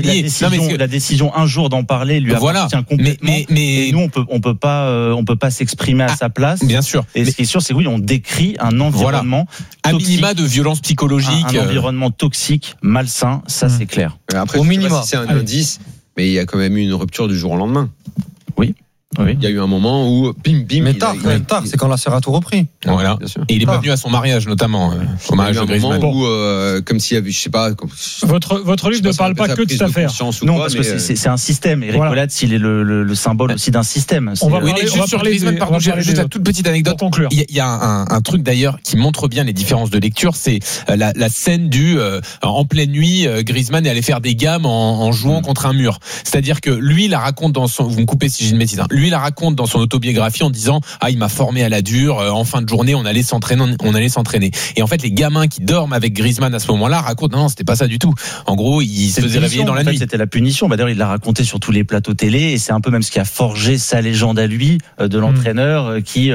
la décision un jour d'en parler lui appartient complètement. Mais nous on peut pas s'exprimer à sa place. Bien sûr. Et ce qui est sûr, c'est on décrit un environnement à minima de violence psychologique, un environnement toxique, malsain. Ça c'est clair. Après, au minimum, si c'est un indice, mais il y a quand même eu une rupture du jour au lendemain. Oui. Il y a eu un moment où bim. Mais tard, c'est quand la a tout repris. Voilà. Bien sûr. Et il est pas venu à son mariage, notamment au mariage de Griezmann. Où, comme s'il y avait, je sais pas. Votre livre ne parle pas que de cette affaire. Non, parce que c'est un système. Eric Olatz, il est le symbole aussi d'un système. On va parler sur Griezmann. Par contre, juste la toute petite anecdote. Il y a un truc d'ailleurs qui montre bien les différences de lecture, c'est la scène du en pleine nuit, Griezmann est allé faire des gammes en jouant contre un mur. C'est-à-dire que lui, il la raconte dans son. Vous me coupez si j'ai une bêtise. Lui, il la raconte dans son autobiographie en disant il m'a formé à la dure, en fin de journée on allait s'entraîner. Et en fait les gamins qui dorment avec Griezmann à ce moment-là racontent non, c'était pas ça du tout. En gros, il se faisait réveiller dans la nuit. C'était la punition. D'ailleurs, il l'a raconté sur tous les plateaux télé, et c'est un peu même ce qui a forgé sa légende à lui de l'entraîneur qui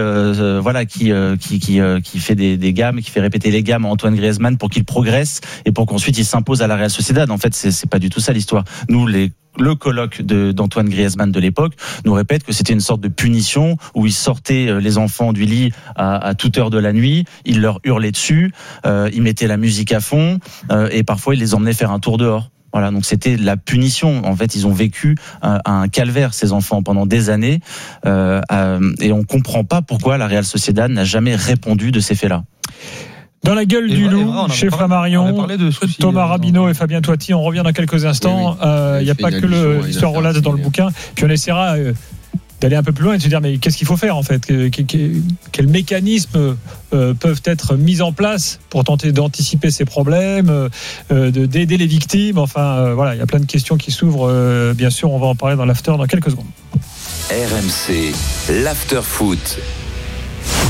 fait des gammes, qui fait répéter les gammes à Antoine Griezmann pour qu'il progresse et pour qu'ensuite il s'impose à la Real Sociedad. En fait, c'est pas du tout ça l'histoire. Nous, le colloque d'Antoine Griezmann de l'époque nous répète que c'était une sorte de punition où il sortait les enfants du lit à toute heure de la nuit, il leur hurlait dessus, il mettait la musique à fond, et parfois il les emmenait faire un tour dehors. Voilà, donc c'était la punition. En fait, ils ont vécu un calvaire, ces enfants, pendant des années, et on comprend pas pourquoi la Real Sociedad n'a jamais répondu de ces faits-là. Dans la gueule du loup, chez Flammarion, Thomas Rabineau et Fabien Toiti, on revient dans quelques instants. Il n'y a pas que l'histoire Olatz dans le bouquin. Puis on essaiera d'aller un peu plus loin et de se dire mais qu'est-ce qu'il faut faire en fait, quels mécanismes peuvent être mis en place pour tenter d'anticiper ces problèmes, d'aider les victimes. Enfin voilà, il y a plein de questions qui s'ouvrent. Bien sûr, on va en parler dans l'after dans quelques secondes. RMC, l'after foot.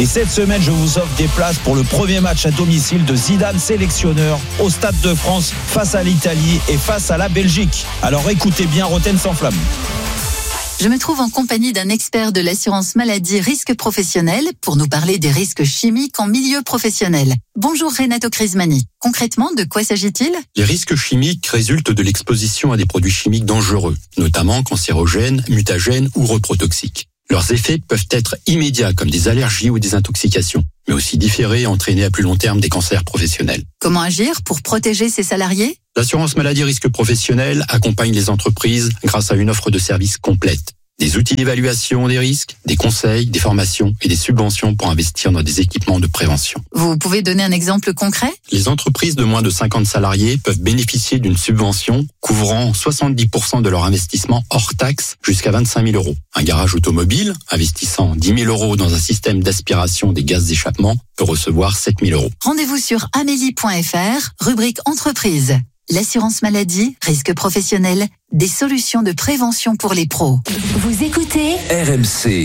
Et cette semaine, je vous offre des places pour le premier match à domicile de Zidane, sélectionneur, au Stade de France, face à l'Italie et face à la Belgique. Alors écoutez bien Roten sans flamme. Je me trouve en compagnie d'un expert de l'assurance maladie risque professionnel pour nous parler des risques chimiques en milieu professionnel. Bonjour Renato Crismani. Concrètement, de quoi s'agit-il ? Les risques chimiques résultent de l'exposition à des produits chimiques dangereux, notamment cancérogènes, mutagènes ou reprotoxiques. Leurs effets peuvent être immédiats comme des allergies ou des intoxications, mais aussi différés et entraîner à plus long terme des cancers professionnels. Comment agir pour protéger ses salariés ? L'assurance maladie risque professionnel accompagne les entreprises grâce à une offre de services complète. Des outils d'évaluation des risques, des conseils, des formations et des subventions pour investir dans des équipements de prévention. Vous pouvez donner un exemple concret ? Les entreprises de moins de 50 salariés peuvent bénéficier d'une subvention couvrant 70% de leur investissement hors taxe jusqu'à 25 000 €. Un garage automobile investissant 10 000 € dans un système d'aspiration des gaz d'échappement peut recevoir 7 000 €. Rendez-vous sur amélie.fr, rubrique entreprise. L'assurance maladie, risque professionnel, des solutions de prévention pour les pros. Vous écoutez RMC.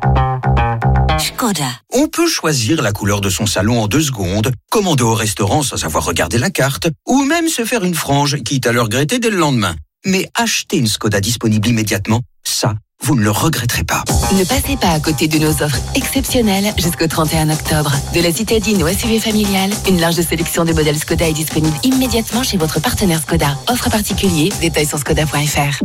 Škoda. On peut choisir la couleur de son salon en 2 secondes, commander au restaurant sans avoir regardé la carte, ou même se faire une frange, quitte à le regretter dès le lendemain. Mais acheter une Škoda disponible immédiatement, ça, vous ne le regretterez pas. Ne passez pas à côté de nos offres exceptionnelles jusqu'au 31 octobre. De la citadine au SUV familial, une large sélection de modèles Škoda est disponible immédiatement chez votre partenaire Škoda. Offre particulier, détails sur škoda.fr.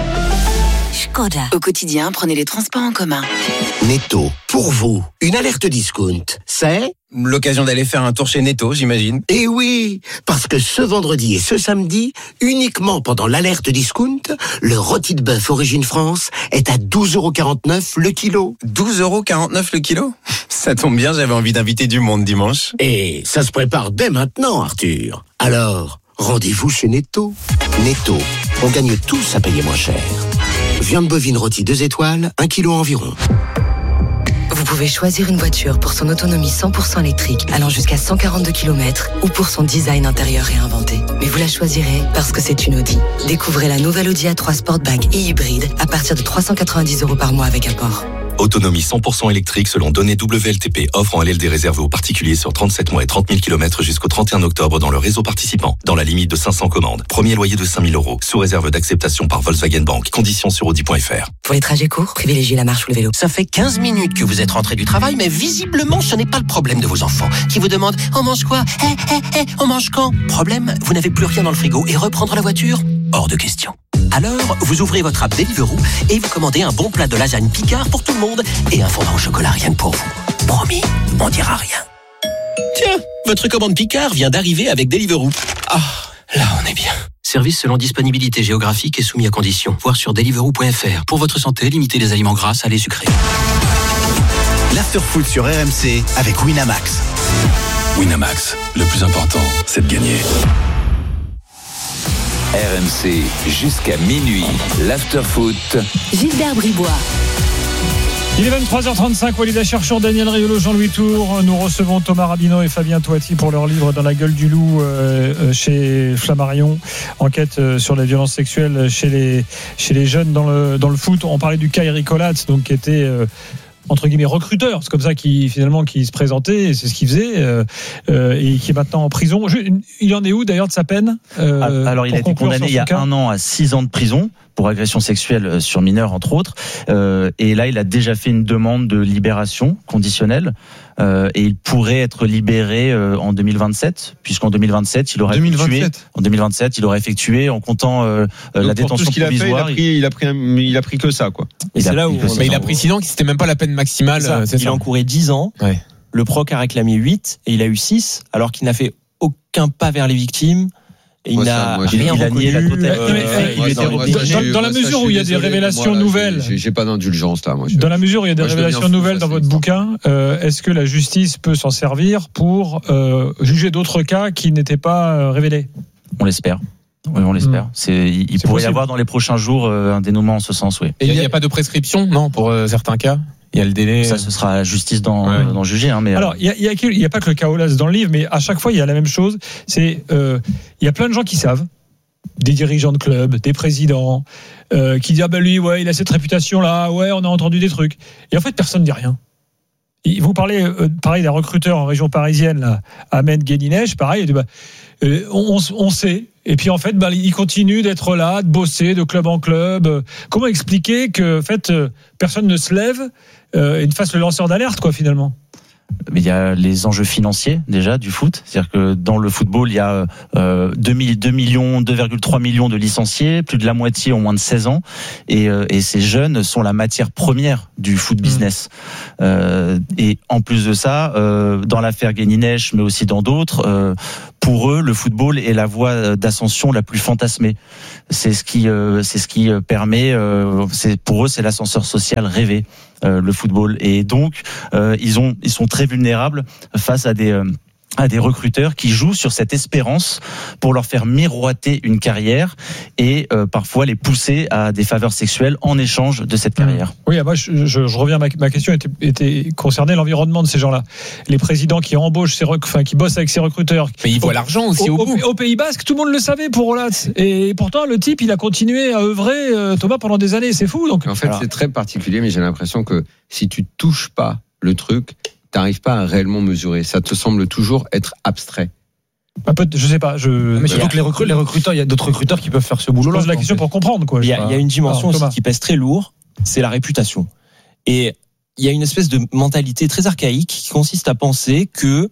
Škoda. Au quotidien, prenez les transports en commun. Netto, pour vous, une alerte discount, c'est l'occasion d'aller faire un tour chez Netto, j'imagine. Eh oui, parce que ce vendredi et ce samedi, uniquement pendant l'alerte discount, le rôti de bœuf Origine France est à 12,49 € le kilo. 12,49 € le kilo ? Ça tombe bien, j'avais envie d'inviter du monde dimanche. Et ça se prépare dès maintenant, Arthur. Alors, rendez-vous chez Netto. Netto, on gagne tous à payer moins cher. Viande bovine rôtie 2 étoiles, 1 kilo environ. Vous pouvez choisir une voiture pour son autonomie 100% électrique allant jusqu'à 142 km ou pour son design intérieur réinventé. Mais vous la choisirez parce que c'est une Audi. Découvrez la nouvelle Audi A3 Sportback et hybride à partir de 390 € par mois avec apport. Autonomie 100% électrique selon données WLTP. Offre en LLD réservée aux particuliers sur 37 mois et 30 000 km jusqu'au 31 octobre dans le réseau participant. Dans la limite de 500 commandes. Premier loyer de 5 000 €. Sous réserve d'acceptation par Volkswagen Bank. Conditions sur Audi.fr. Pour les trajets courts, privilégiez la marche ou le vélo. Ça fait 15 minutes que vous êtes rentré du travail, mais visiblement, ce n'est pas le problème de vos enfants qui vous demandent « On mange quoi ? On mange quand ?» Problème, vous n'avez plus rien dans le frigo et reprendre la voiture ? Hors de question. Alors, vous ouvrez votre app Deliveroo et vous commandez un bon plat de lasagne Picard pour tout le monde et un fondant au chocolat rien que pour vous. Promis, on dira rien. Tiens, votre commande Picard vient d'arriver avec Deliveroo. Ah, là on est bien. Service selon disponibilité géographique et soumis à conditions. Voir sur deliveroo.fr. Pour votre santé, limitez les aliments gras, salés, sucrés. L'after-foot sur RMC avec Winamax. Winamax, le plus important, c'est de gagner. RMC jusqu'à minuit, l'after-foot. Gilbert Bribois. Il est 23h35, Walid Acharchour, Daniel Riolo, Jean-Louis Tour. Nous recevons Thomas Rabineau et Fabien Toiti pour leur livre Dans la gueule du loup chez Flammarion. Enquête sur les violences sexuelles chez les jeunes dans le foot. On parlait du cas Eric Olatz, donc qui était entre guillemets recruteur, c'est comme ça qu'il se présentait, et c'est ce qu'il faisait, et qui est maintenant en prison. Il en est où d'ailleurs de sa peine Alors il a été condamné il y a 1 an à 6 ans de prison pour agression sexuelle sur mineurs entre autres, et là il a déjà fait une demande de libération conditionnelle, et il pourrait être libéré en 2027, puisqu'en 2027 il aurait effectué en comptant la détention provisoire. Il a pris que ça, quoi. Et c'est là où il a pris 6 ans, qui c'était même pas la peine maximale. Il a encouru 10 ans. Ouais. Le proc a réclamé 8 et il a eu 6, alors qu'il n'a fait aucun pas vers les victimes. Et il n'a rien reconnu. Dans la mesure où il y a des révélations nouvelles, j'ai pas d'indulgence là. Dans la mesure où il y a des révélations nouvelles dans votre bouquin, est-ce que la justice peut s'en servir pour juger d'autres cas qui n'étaient pas révélés ? On l'espère. Oui, on l'espère. Il pourrait y avoir dans les prochains jours un dénouement en ce sens, oui. Et il n'y a pas de prescription, non, pour certains cas ? Il y a le délai. Ça, ce sera la justice d'en juger. Hein, mais alors, il y a pas que le cas Olatz dans le livre, mais à chaque fois, il y a la même chose. C'est, il y a plein de gens qui savent, des dirigeants de clubs, des présidents, qui disent lui, ouais, il a cette réputation-là, ouais, on a entendu des trucs. Et en fait, personne ne dit rien. Vous parlez, pareil, des recruteurs en région parisienne, là, Ahmed Guéninech, pareil, on sait. Et puis en fait, il continue d'être là, de bosser de club en club. Comment expliquer que en fait, personne ne se lève et ne fasse le lanceur d'alerte, quoi, finalement? Il y a les enjeux financiers déjà du foot, c'est-à-dire que dans le football il y a 2,3 millions de licenciés, plus de la moitié ont moins de 16 ans, et ces jeunes sont la matière première du foot business. Et en plus de ça, dans l'affaire Guéninech, mais aussi dans d'autres, pour eux, le football est la voie d'ascension la plus fantasmée. C'est ce qui permet. Pour eux, c'est l'ascenseur social rêvé, le football. Et donc, ils sont très vulnérables face à des recruteurs qui jouent sur cette espérance pour leur faire miroiter une carrière et parfois les pousser à des faveurs sexuelles en échange de cette carrière. Oui, moi je reviens, ma question était concernée l'environnement de ces gens-là. Les présidents qui embauchent qui bossent avec ces recruteurs. Mais ils voient l'argent aussi au bout. Au Pays Basque, tout le monde le savait pour Olatz. Et pourtant, le type, il a continué à œuvrer, Thomas, pendant des années. C'est fou. Donc, en fait, c'est très particulier, mais j'ai l'impression que si tu touches pas le truc, t'arrives pas à réellement mesurer. Ça te semble toujours être abstrait. Je sais pas. Mais surtout que les recruteurs, il y a d'autres recruteurs qui peuvent faire ce boulot. Je pose la question pour comprendre, quoi. Il y a une dimension aussi qui pèse très lourd, c'est la réputation. Et il y a une espèce de mentalité très archaïque qui consiste à penser que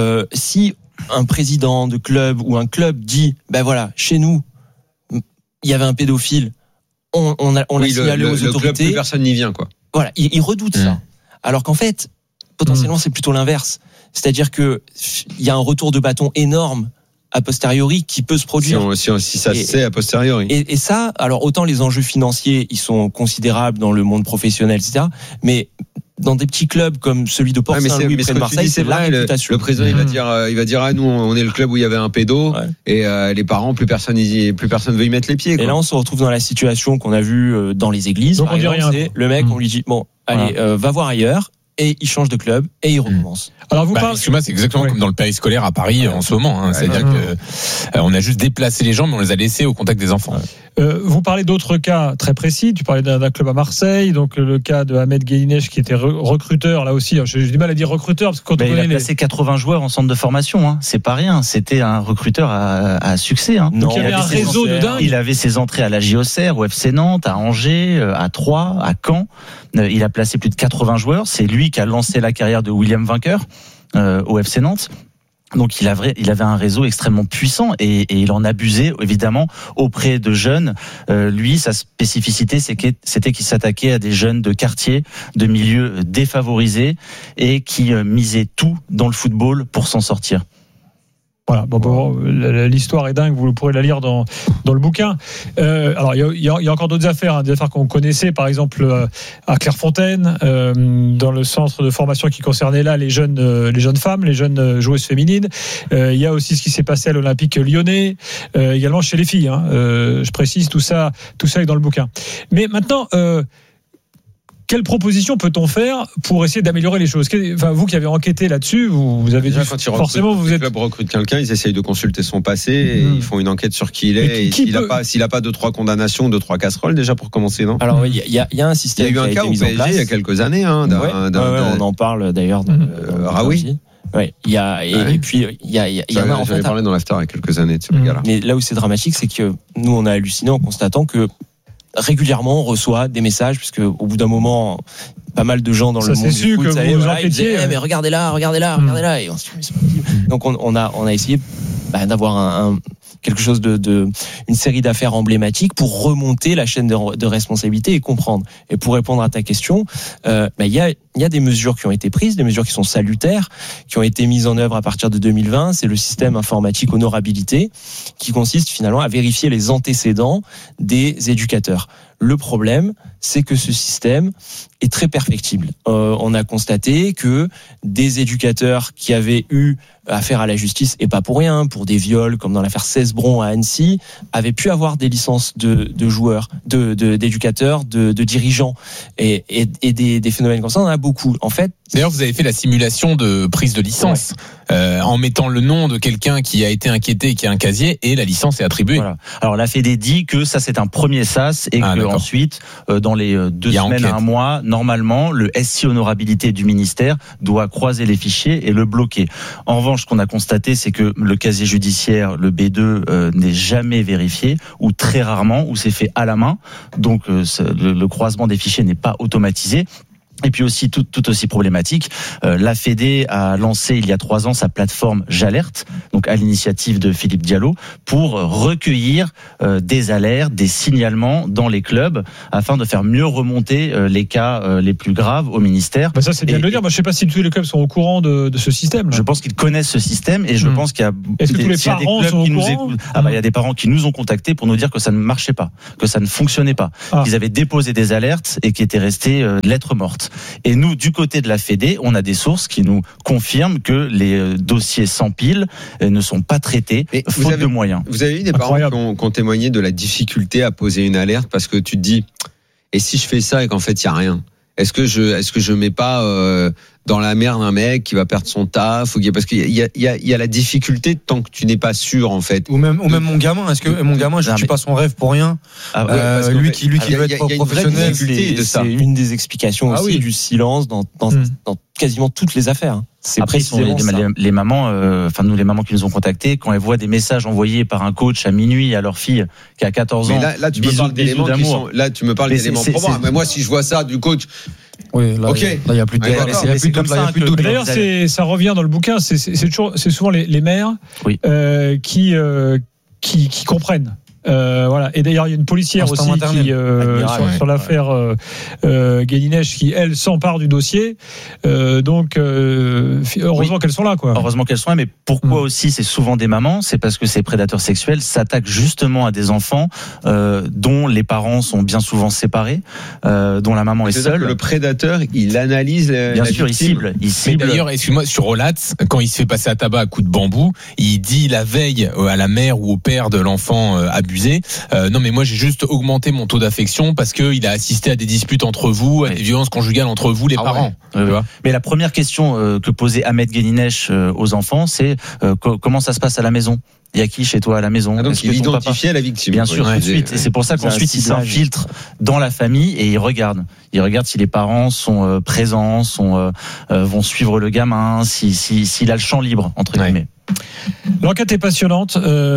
si un président de club ou un club dit, ben voilà, chez nous, il y avait un pédophile, on l'a signalé aux autorités. Club, plus personne n'y vient, quoi. Voilà, il redoute ça. Alors qu'en fait, potentiellement, c'est plutôt l'inverse. C'est-à-dire que il y a un retour de bâton énorme a posteriori qui peut se produire. Si ça se sait a posteriori. Et ça, alors autant les enjeux financiers, ils sont considérables dans le monde professionnel, etc. Mais dans des petits clubs comme celui de Port-Saint-Louis près de Marseille, c'est la réputation. Le président, il va dire, nous, on est le club où il y avait un pédo, et les parents, plus personne veut y mettre les pieds, quoi. Et là, on se retrouve dans la situation qu'on a vue dans les églises. Donc, on dit rien. Le mec, on lui dit, bon, allez, va voir ailleurs. Et il change de club et il recommence. Alors excuse-moi, c'est exactement comme dans le périscolaire à Paris en ce moment. C'est-à-dire que on a juste déplacé les gens, mais on les a laissés au contact des enfants. Vous parlez d'autres cas très précis. Tu parlais d'un club à Marseille, donc le cas de Ahmed Guéninech qui était recruteur là aussi. J'ai du mal à dire recruteur parce que quand on il a placé 80 joueurs en centre de formation. C'est pas rien. C'était un recruteur à succès. Donc il y avait un réseau de dingue. Il avait ses entrées à la JOCR, au FC Nantes, à Angers, à Troyes, à Caen. Il a placé plus de 80 joueurs. C'est lui qui a lancé la carrière de William Vainqueur au FC Nantes. Donc il avait un réseau extrêmement puissant et il en abusait évidemment auprès de jeunes. Lui, sa spécificité, c'était qu'il s'attaquait à des jeunes de quartier, de milieux défavorisés et qui misaient tout dans le football pour s'en sortir. Voilà, l'histoire est dingue, vous pourrez la lire dans le bouquin. Alors il y a encore d'autres affaires, des affaires qu'on connaissait, par exemple à Clairefontaine, dans le centre de formation qui concernait là les jeunes femmes, les jeunes joueuses féminines. Il y a aussi ce qui s'est passé à l'Olympique Lyonnais, également chez les filles. Je précise, tout ça est dans le bouquin. Mais maintenant. Quelle proposition peut-on faire pour essayer d'améliorer les choses? Enfin, vous qui avez enquêté là-dessus, vous avez déjà, quand le club recrute quelqu'un, ils essayent de consulter son passé, et ils font une enquête sur qui il est, et s'il a pas 2-3 condamnations, 2-3 casseroles déjà pour commencer, non? Alors il y a un système. Il y a eu un cas au PSG il y a quelques années, on en parle d'ailleurs. Raoui. Ouais, et puis il y en a en fait. J'avais parlé dans l'after il y a quelques années de ce gars-là. Mais là où c'est dramatique, c'est que nous on a halluciné en constatant que régulièrement on reçoit des messages, puisque au bout d'un moment pas mal de gens dans le monde du foot ils disaient, mais regardez là et on se dit, donc on a essayé d'avoir quelque chose une série d'affaires emblématiques pour remonter la chaîne de responsabilité et comprendre. Et pour répondre à ta question, il y a des mesures qui ont été prises, des mesures qui sont salutaires, qui ont été mises en œuvre à partir de 2020. C'est le système informatique honorabilité qui consiste finalement à vérifier les antécédents des éducateurs. Le problème, c'est que ce système est très perfectible. On a constaté que des éducateurs qui avaient eu affaire à la justice, et pas pour rien, pour des viols, comme dans l'affaire Cesbron à Annecy, avaient pu avoir des licences de joueurs, d'éducateurs, de dirigeants, et des phénomènes comme ça, on en a beaucoup. En fait, d'ailleurs, vous avez fait la simulation de prise de licence en mettant le nom de quelqu'un qui a été inquiété, qui a un casier, et la licence est attribuée. Voilà. Alors la Fédé dit que ça c'est un premier sas et que ensuite, dans les 2 semaines à un mois, normalement, le SI honorabilité du ministère doit croiser les fichiers et le bloquer. En revanche, ce qu'on a constaté, c'est que le casier judiciaire, le B2, n'est jamais vérifié, ou très rarement, ou c'est fait à la main. Donc, le croisement des fichiers n'est pas automatisé. Et puis aussi, tout aussi problématique, la Fédé a lancé il y a 3 ans sa plateforme J'alerte, donc à l'initiative de Philippe Diallo, pour recueillir des alertes, des signalements dans les clubs, afin de faire mieux remonter les cas les plus graves au ministère. Ça c'est bien de le dire. Moi, je sais pas si tous les clubs sont au courant de ce système. Je pense qu'ils connaissent ce système, et je pense qu'il y a Est-ce que tous les parents sont au courant ? Il y a des parents qui nous ont contactés pour nous dire que ça ne marchait pas, que ça ne fonctionnait pas, qu'ils avaient déposé des alertes et qui étaient restés lettres mortes. Et nous, du côté de la Fédé, on a des sources qui nous confirment que les dossiers s'empilent et ne sont pas traités, faute de moyens. Vous avez eu des parents qui ont témoigné de la difficulté à poser une alerte parce que tu te dis, et si je fais ça et qu'en fait il y a rien, est-ce que je mets pas dans la merde un mec qui va perdre son taf, parce qu'il y a la difficulté tant que tu n'es pas sûr en fait. Ou même mon gamin, est-ce que mon gamin je tue pas son rêve pour rien, lui qui veut être professionnel, c'est une des explications aussi du silence dans quasiment toutes les affaires. Après, les mamans, nous les mamans qui nous ont contactés, quand elles voient des messages envoyés par un coach à minuit à leur fille qui a 14 ans. Mais là tu me parles d'éléments d'amour. Là tu me parles d'éléments probants. Mais moi si je vois ça du coach. Oui, là, il n'y a plus de doute. D'ailleurs, ça revient dans le bouquin. C'est souvent les mères qui comprennent. Voilà. Et d'ailleurs, il y a une policière aussi qui, sur l'affaire Guélinèche, qui elle s'empare du dossier. Donc, heureusement qu'elles sont là, quoi. Heureusement qu'elles sont là, mais pourquoi aussi c'est souvent des mamans ? C'est parce que ces prédateurs sexuels s'attaquent justement à des enfants dont les parents sont bien souvent séparés, dont la maman est seule. Le prédateur, il analyse bien sûr, il cible. D'ailleurs, excuse-moi, sur Olatz, quand il se fait passer à tabac à coups de bambou, il dit la veille à la mère ou au père de l'enfant abusé. Non mais moi j'ai juste augmenté mon taux d'affection parce qu'il a assisté à des disputes entre vous, à des violences conjugales entre vous les parents. Mais la première question que posait Ahmed Guélinèche aux enfants, c'est comment ça se passe à la maison ? Il y a qui chez toi à la maison ? Donc il identifiait la victime. Bien sûr, tout de suite. Et c'est pour ça qu'ensuite il s'infiltre dans la famille et il regarde. Il regarde si les parents sont présents, vont suivre le gamin, s'il a le champ libre entre guillemets. L'enquête est passionnante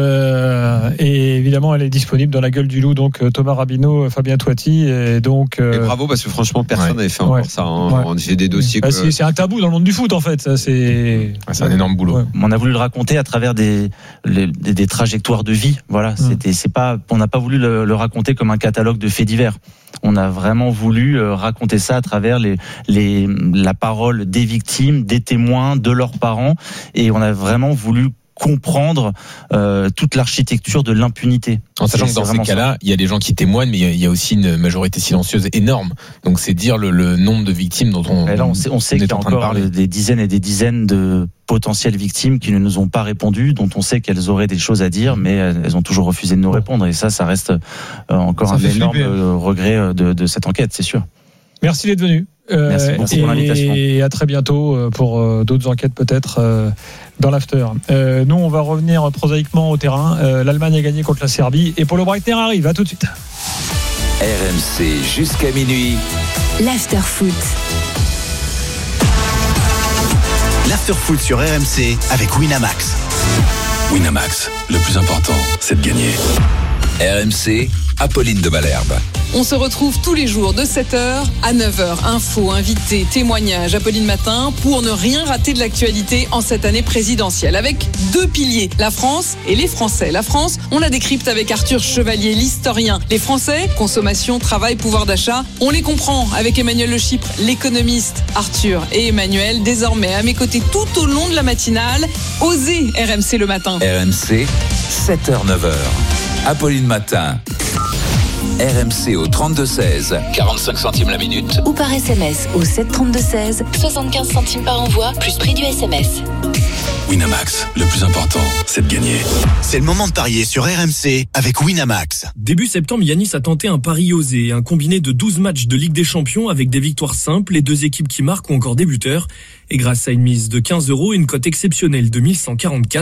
et évidemment elle est disponible dans La Gueule du Loup, donc Thomas Rabineau, Fabien Toiti et donc et bravo parce que franchement personne n'avait fait encore ça. J'ai des dossiers. C'est un tabou dans le monde du foot en fait. Ça, c'est un énorme boulot. On a voulu le raconter à travers des trajectoires de vie. Voilà, on n'a pas voulu le raconter comme un catalogue de faits divers. On a vraiment voulu raconter ça à travers la parole des victimes, des témoins, de leurs parents, et on a vraiment voulu comprendre toute l'architecture de l'impunité. En sachant que dans ces cas-là, il y a des gens qui témoignent, mais il y a aussi une majorité silencieuse énorme. Donc c'est dire le nombre de victimes dont on sait qu'il y a encore des dizaines et des dizaines de potentielles victimes qui ne nous ont pas répondu, dont on sait qu'elles auraient des choses à dire, mais elles ont toujours refusé de nous répondre. Et ça reste encore un énorme regret de cette enquête, c'est sûr. Merci d'être venu. Merci beaucoup pour l'invitation. Et à très bientôt pour d'autres enquêtes peut-être dans l'after. Nous, on va revenir prosaïquement au terrain. L'Allemagne a gagné contre la Serbie et Paulo Breitner arrive. À tout de suite. RMC jusqu'à minuit. L'after foot. L'after foot sur RMC avec Winamax. Winamax, le plus important, c'est de gagner. RMC, Apolline de Malherbe. On se retrouve tous les jours de 7h à 9h. Infos, invités, témoignages, Apolline Matin, pour ne rien rater de l'actualité en cette année présidentielle. Avec 2 piliers, la France et les Français. La France, on la décrypte avec Arthur Chevalier, l'historien. Les Français, consommation, travail, pouvoir d'achat, on les comprend avec Emmanuel Le Chypre, l'économiste. Arthur et Emmanuel, désormais à mes côtés tout au long de la matinale. Osez RMC le matin. RMC, 7h-9h. Apolline Matin. RMC au 32-16, 45 centimes la minute. Ou par SMS au 732-16, 75 centimes par envoi, plus prix du SMS. Winamax, le plus important, c'est de gagner. C'est le moment de parier sur RMC avec Winamax. Début septembre, Yanis a tenté un pari osé, un combiné de 12 matchs de Ligue des Champions avec des victoires simples, les 2 équipes qui marquent ou encore des buteurs. Et grâce à une mise de 15 €, une cote exceptionnelle de 1144,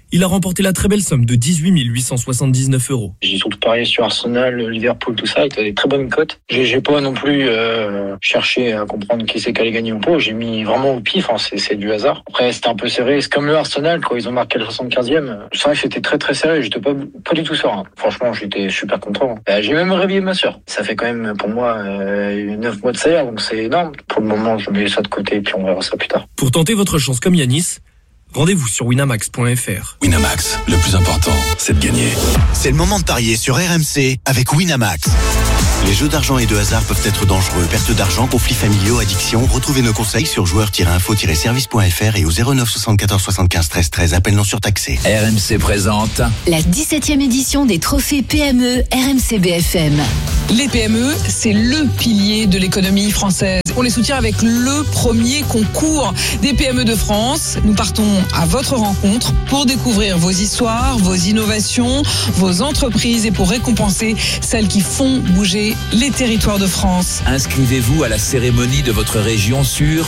il a remporté la très belle somme de 18 879 €. J'ai surtout parié sur Arsenal, Liverpool, tout ça, avec des très bonnes cotes. J'ai pas non plus cherché à comprendre qui c'est qui allait gagner ou pas. J'ai mis vraiment au pif, c'est du hasard. Après, c'était un peu serré. C'est comme le Arsenal, quand ils ont marqué le 75e. C'est vrai que c'était très très serré. J'étais pas du tout serein. Franchement, j'étais super content. J'ai même réveillé ma sœur. Ça fait quand même pour moi 9 mois de salaire, donc c'est énorme. Pour le moment, je mets ça de côté et puis on verra ça plus tard. Pour tenter votre chance comme Yanis, rendez-vous sur winamax.fr. Winamax, le plus important, c'est de gagner. C'est le moment de parier sur RMC avec Winamax. Les jeux d'argent et de hasard peuvent être dangereux. Perte d'argent, conflits familiaux, addiction. Retrouvez nos conseils sur joueurs-info-service.fr et au 09 74 75 13 13. Appel non surtaxé. RMC présente la 17e édition des trophées PME RMC BFM. Les PME, c'est le pilier de l'économie française. On les soutient avec le premier concours des PME de France. Nous partons à votre rencontre pour découvrir vos histoires, vos innovations, vos entreprises et pour récompenser celles qui font bouger les territoires de France. Inscrivez-vous à la cérémonie de votre région sur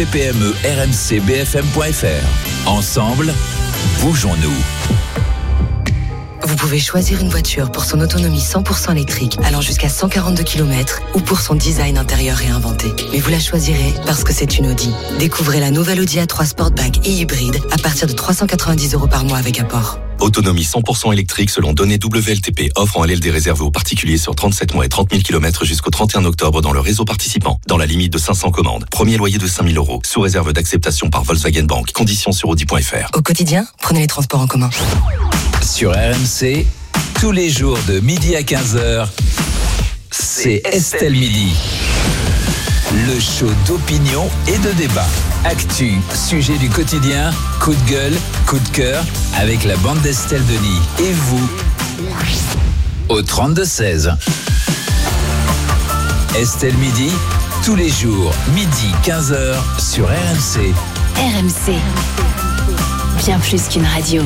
trophée-PME-RMC-BFM.fr. Ensemble, bougeons-nous. Vous pouvez choisir une voiture pour son autonomie 100% électrique, allant jusqu'à 142 km, ou pour son design intérieur réinventé. Mais vous la choisirez parce que c'est une Audi. Découvrez la nouvelle Audi A3 Sportback et hybride à partir de 390 € par mois avec apport. Autonomie 100% électrique selon données WLTP. Offre en LLD réservée aux particuliers sur 37 mois et 30 000 km jusqu'au 31 octobre dans le réseau participant. Dans la limite de 500 commandes. Premier loyer de 5 000 €. Sous réserve d'acceptation par Volkswagen Bank. Conditions sur Audi.fr. Au quotidien, prenez les transports en commun. Sur RMC, tous les jours de midi à 15h, c'est Estelle Midi. Le show d'opinion et de débat. Actu, sujet du quotidien, coup de gueule, coup de cœur, avec la bande d'Estelle Denis. Et vous, au 32-16. Estelle Midi, tous les jours, midi 15h, sur RMC. RMC, bien plus qu'une radio.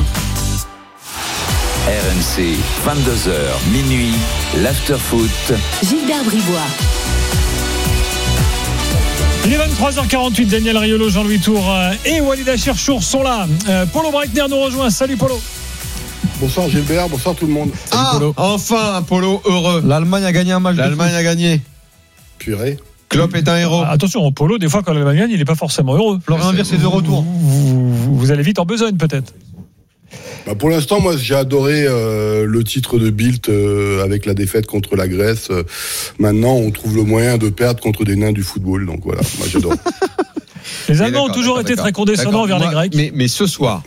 RMC, 22h, minuit, l'after-foot. Gilbert Bribois. Il est 23h48, Daniel Riolo, Jean-Louis Tour et Walid Cherchour sont là. Polo Breitner nous rejoint. Salut Polo. Bonsoir Gilbert, bonsoir tout le monde. Salut, Polo. Enfin un Polo heureux. L'Allemagne a gagné un match. L'Allemagne a gagné. Purée. Klopp est un héros. Attention, au Polo, des fois quand l'Allemagne gagne, il n'est pas forcément heureux. Florian Wirtz est de retour. Vous allez vite en besogne peut-être. Pour l'instant, moi, j'ai adoré le titre de Bildt avec la défaite contre la Grèce. Maintenant, on trouve le moyen de perdre contre des nains du football. Donc voilà, moi j'adore. Les Allemands ont toujours été très condescendants vers les Grecs. Mais ce soir.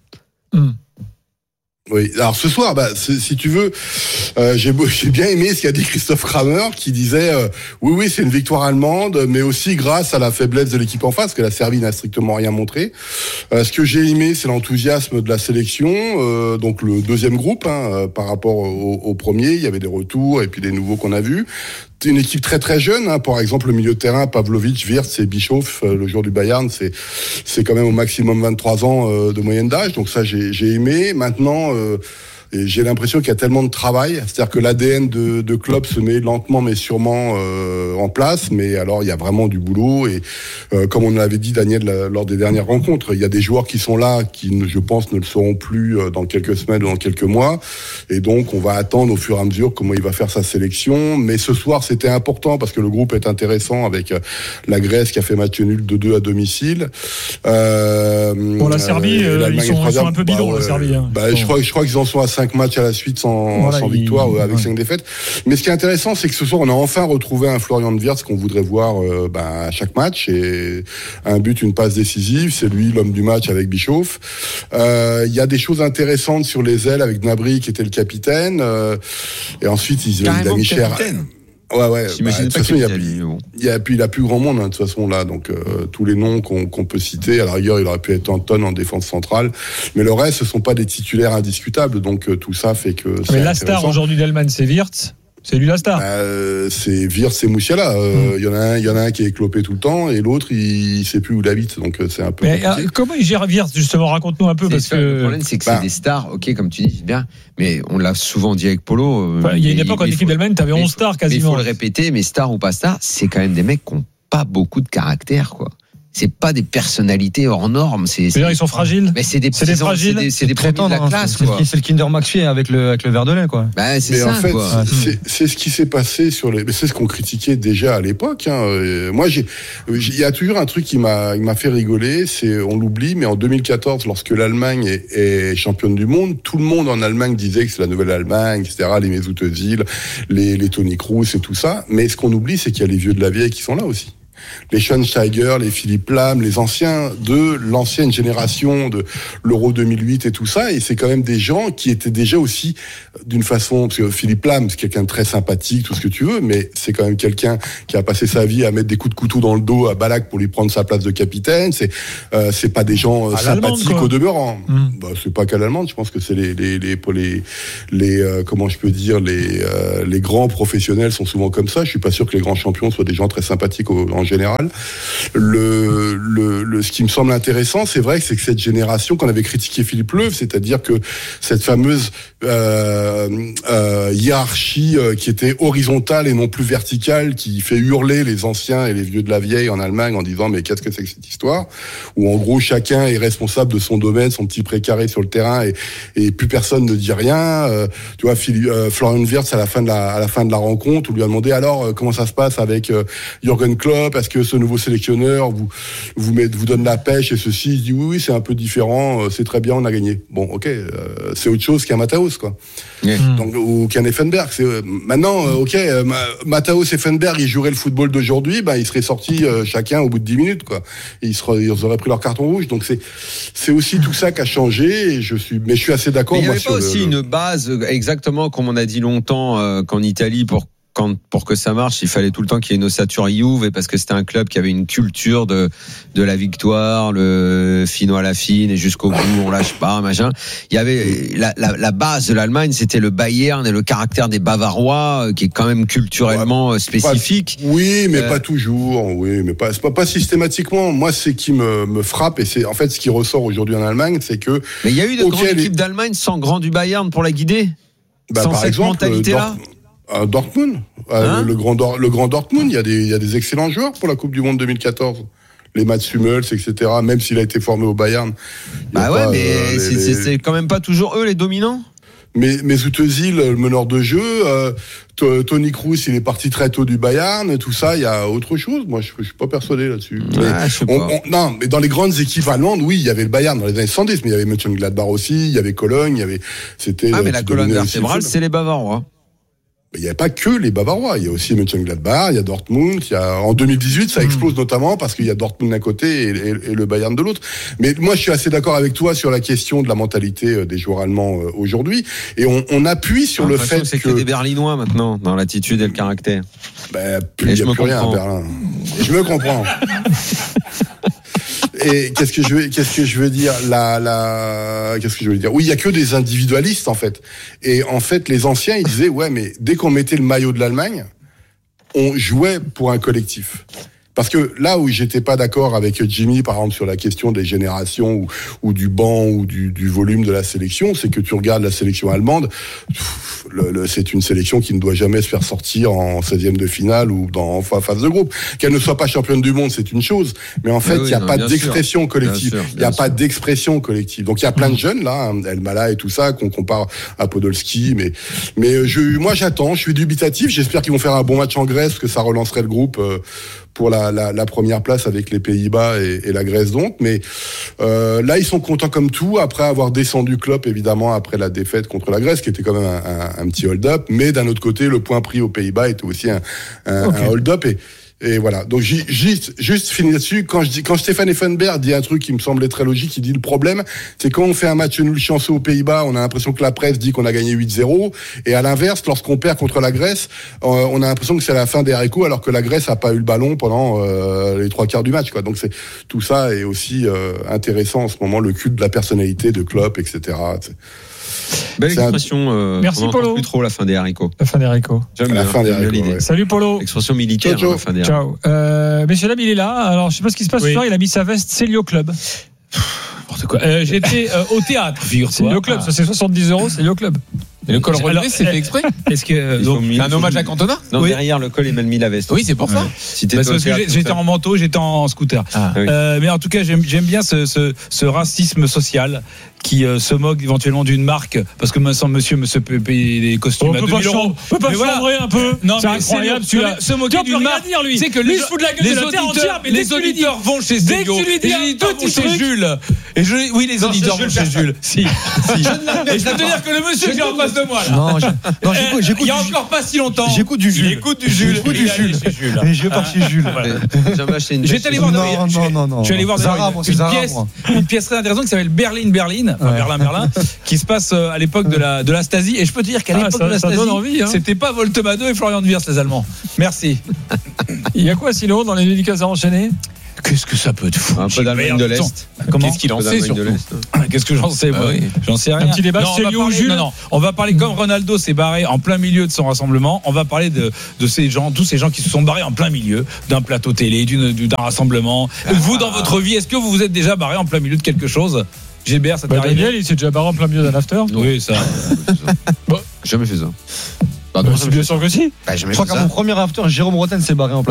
Oui, alors ce soir, si tu veux, j'ai bien aimé ce qu'a dit Christophe Kramer, qui disait oui, c'est une victoire allemande, mais aussi grâce à la faiblesse de l'équipe en face, que la Serbie n'a strictement rien montré. Ce que j'ai aimé, c'est l'enthousiasme de la sélection, donc le deuxième groupe, par rapport au premier, il y avait des retours et puis des nouveaux qu'on a vus. Une équipe très très jeune, par exemple le milieu de terrain, Pavlovic, Wirtz et Bischoff, le joueur du Bayern, c'est quand même au maximum 23 ans de moyenne d'âge, donc ça j'ai aimé. Maintenant, et j'ai l'impression qu'il y a tellement de travail, c'est-à-dire que l'ADN de Klopp se met lentement mais sûrement en place, mais alors il y a vraiment du boulot et comme on l'avait dit Daniel lors des dernières rencontres, il y a des joueurs qui sont là qui je pense ne le seront plus dans quelques semaines ou dans quelques mois et donc on va attendre au fur et à mesure comment il va faire sa sélection, mais ce soir c'était important parce que le groupe est intéressant avec la Grèce qui a fait match nul 2-2 à domicile. Pour la Serbie, ils sont un peu bidons la Serbie. Je crois qu'ils en sont à 5 matchs à la suite sans victoire avec 5 défaites. Mais ce qui est intéressant, c'est que ce soir, on a enfin retrouvé un Florian Wirtz qu'on voudrait voir à chaque match. Et un but, une passe décisive. C'est lui l'homme du match avec Bischoff. Il y a des choses intéressantes sur les ailes avec Gnabry qui était le capitaine. Et ensuite, il a mis cher. Ouais. De toute façon, il a plus grand monde de toute façon là, donc tous les noms qu'on peut citer, à la rigueur, il aurait pu être Anton en défense centrale, mais le reste, ce sont pas des titulaires indiscutables, donc tout ça fait que. Mais la star aujourd'hui d'Allemagne, c'est Wirtz. C'est lui la star. C'est Wirtz et Musiala. Il y en a un qui est éclopé tout le temps et l'autre il sait plus où il habite, donc c'est un peu. Mais comment il gère Wirtz justement? Raconte-nous un peu parce que le problème c'est que c'est des stars, ok, comme tu dis bien, mais on l'a souvent dit avec Polo. Il y a une époque en équipe d'Allemagne, t'avais 11 stars quasiment. Il faut le répéter, mais stars ou pas stars, c'est quand même des mecs qui ont pas beaucoup de caractère, quoi. c'est pas des personnalités hors normes. Ils sont fragiles. Mais c'est des fragiles. C'est des premiers de la classe. C'est le Kinder Maxi avec le verre de lait, quoi. Bah, c'est ça. En fait, quoi. c'est ce qui s'est passé c'est ce qu'on critiquait déjà à l'époque. Moi, il y a toujours un truc qui m'a fait rigoler. On l'oublie, mais en 2014, lorsque l'Allemagne est championne du monde, tout le monde en Allemagne disait que c'est la nouvelle Allemagne, etc. Les Mesut Özil, les Toni Kroos et tout ça. Mais ce qu'on oublie, c'est qu'il y a les vieux de la vieille qui sont là aussi. Les Schweinsteiger, les Philippe Lahm, les anciens de l'ancienne génération de l'Euro 2008 et tout ça. Et c'est quand même des gens qui étaient déjà aussi d'une façon, parce que Philippe Lahm, c'est quelqu'un de très sympathique, tout ce que tu veux, mais c'est quand même quelqu'un qui a passé sa vie à mettre des coups de couteau dans le dos à Ballack pour lui prendre sa place de capitaine. C'est pas des gens sympathiques au demeurant. Bah, c'est pas qu'à l'allemande, je pense que c'est les comment je peux dire, les grands professionnels sont souvent comme ça. Je suis pas sûr que les grands champions soient des gens très sympathiques en général. Ce qui me semble intéressant, c'est vrai que c'est que cette génération qu'on avait critiqué Philippe Löw, c'est-à-dire que cette fameuse hiérarchie qui était horizontale et non plus verticale, qui fait hurler les anciens et les vieux de la vieille en Allemagne en disant mais qu'est-ce que c'est que cette histoire, où en gros chacun est responsable de son domaine, son petit précaré sur le terrain et plus personne ne dit rien. Tu vois, Florian Wirtz à la fin de la rencontre, on lui a demandé alors comment ça se passe avec Jürgen Klopp, est-ce que ce nouveau sélectionneur vous donne la pêche et ceci. Il dit oui, c'est un peu différent, c'est très bien, on a gagné. Bon, ok, c'est autre chose qu'un Matthäus, quoi. Donc, ou qu'un Effenberg. Maintenant, ok, Matthäus et Effenberg, ils joueraient le football d'aujourd'hui, ils seraient sortis chacun au bout de 10 minutes, quoi. Et ils auraient pris leur carton rouge. Donc c'est aussi tout ça qui a changé. Et je suis assez d'accord. Mais il n'y avait pas aussi une base exactement comme on a dit longtemps qu'en Italie pour que ça marche, il fallait tout le temps qu'il y ait une ossature Juve, et parce que c'était un club qui avait une culture de la victoire, fino à la fine et jusqu'au bout, on lâche pas, machin. Il y avait la base de l'Allemagne, c'était le Bayern et le caractère des Bavarois, qui est quand même culturellement spécifique. Oui, mais pas toujours. Oui, mais pas systématiquement. Moi, c'est qui me frappe, et c'est en fait ce qui ressort aujourd'hui en Allemagne, c'est que. Mais il y a eu de grandes équipes d'Allemagne sans grand du Bayern pour la guider. Sans cette mentalité-là. Dortmund, le grand Dortmund, il y a des excellents joueurs pour la Coupe du Monde 2014. Les Mats Hummels, etc. Même s'il a été formé au Bayern. C'est quand même pas toujours eux les dominants. Mais Mesut Özil, le meneur de jeu, Toni Kroos, il est parti très tôt du Bayern, tout ça, il y a autre chose. Moi, je suis pas persuadé là-dessus. Non, mais dans les grandes équipes allemandes, oui, il y avait le Bayern dans les années 70, mais il y avait Mönchengladbach aussi, il y avait Cologne, mais la colonne vertébrale, c'est les Bavarois. Il n'y a pas que les Bavarois, il y a aussi Mönchengladbach, il y a Dortmund, en 2018 ça explose notamment parce qu'il y a Dortmund d'un côté et le Bayern de l'autre. Mais moi je suis assez d'accord avec toi sur la question de la mentalité des joueurs allemands aujourd'hui, et on appuie sur le fait c'est que des Berlinois maintenant dans l'attitude et le caractère. Il n'y a plus rien à Berlin. Et je me comprends. Et qu'est-ce que je veux dire qu'est-ce que je veux dire? Oui, il y a que des individualistes en fait. Et en fait, les anciens, ils disaient ouais, mais dès qu'on mettait le maillot de l'Allemagne, on jouait pour un collectif. Parce que là où j'étais pas d'accord avec Jimmy, par exemple, sur la question des générations ou du banc ou du volume de la sélection, c'est que tu regardes la sélection allemande, c'est une sélection qui ne doit jamais se faire sortir en 16e de finale ou en phase de groupe. Qu'elle ne soit pas championne du monde, c'est une chose. Mais en fait, il n'y a pas d'expression collective. Il n'y a pas d'expression collective. Donc il y a plein de jeunes, là, Elmala et tout ça, qu'on compare à Podolski. Mais moi, j'attends, je suis dubitatif. J'espère qu'ils vont faire un bon match en Grèce, parce que ça relancerait le groupe pour la première place avec les Pays-Bas et la Grèce donc. Mais là, ils sont contents comme tout, après avoir descendu Klopp, évidemment, après la défaite contre la Grèce, qui était quand même un petit hold-up. Mais d'un autre côté, le point pris aux Pays-Bas était aussi un hold-up. Et voilà. Donc, juste finir là-dessus. Quand Stéphane Effenberg dit un truc qui me semblait très logique, il dit le problème, c'est quand on fait un match nul chanceux aux Pays-Bas, on a l'impression que la presse dit qu'on a gagné 8-0. Et à l'inverse, lorsqu'on perd contre la Grèce, on a l'impression que c'est la fin des haricots, alors que la Grèce a pas eu le ballon pendant les 3/4 du match, quoi. Donc tout ça est aussi intéressant en ce moment, le culte de la personnalité de Klopp, etc. Belle expression. Merci Polo. Plus trop la fin des haricots. La fin des haricots. J'aime la fin des haricots. Ouais. Salut Polo. Expression militaire. Ciao. La fin des haricots. Ciao. Messieurs dames, il est là. Alors je sais pas ce qui se passe ce soir. Il a mis sa veste Célio Club. N'importe quoi. J'étais au théâtre, figure-toi. Célio Club, ça c'est 70 €. Célio Club. Mais le col relevé, c'est fait exprès. Est-ce que c'est un hommage à Cantona? Non, derrière le col, il m'a mis la veste. Oui, c'est pour ça. Si parce que j'étais en manteau, j'étais en scooter. Mais en tout cas, j'aime bien ce racisme social qui se moque éventuellement d'une marque parce que monsieur peut payer des costumes à 2 000 €. On peut pas chambrer un peu. Non, c'est incroyable. Se moquer d'une marque. C'est que lui, se fout de la gueule de la terre entière. Mais les auditeurs vont chez Sego. Les auditeurs vont chez Jules. Oui, les auditeurs vont chez Jules. Si. Et je peux te dire que le monsieur qui est en face de moi là. Non, j'écoute. Il y a encore pas si longtemps. J'écoute du Jules. Et je vais par chez Jules. J'étais allé voir. Non. Je suis allé voir une pièce très intéressante qui s'appelle Berlin, qui se passe à l'époque de la Stasi. Et je peux te dire qu'à l'époque de la Stasi, c'était pas Voltemade et Florian Wirtz les Allemands. Merci. Il y a quoi sinon dans les dédicaces à enchaîner? Qu'est-ce que ça peut te foutre? Un peu d'Allemagne de l'Est. Comment? Qu'est-ce qu'il en sait surtout? Qu'est-ce que j'en sais moi? J'en sais rien. Un petit débat c'est Lyon Jules. Non, on va parler comme Ronaldo s'est barré en plein milieu de son rassemblement. On va parler de ces gens, tous ces gens qui se sont barrés en plein milieu d'un plateau télé, d'un rassemblement. Vous dans votre vie, est-ce que vous vous êtes déjà barré en plein milieu de quelque chose? Gilbert, ça t'est arrivé? Daniel, il s'est déjà barré en plein milieu d'un after. Oui, ça. Jamais fait ça. C'est bien sûr que si. Je crois qu'à mon premier after, Jérôme Rotten s'est barré en plein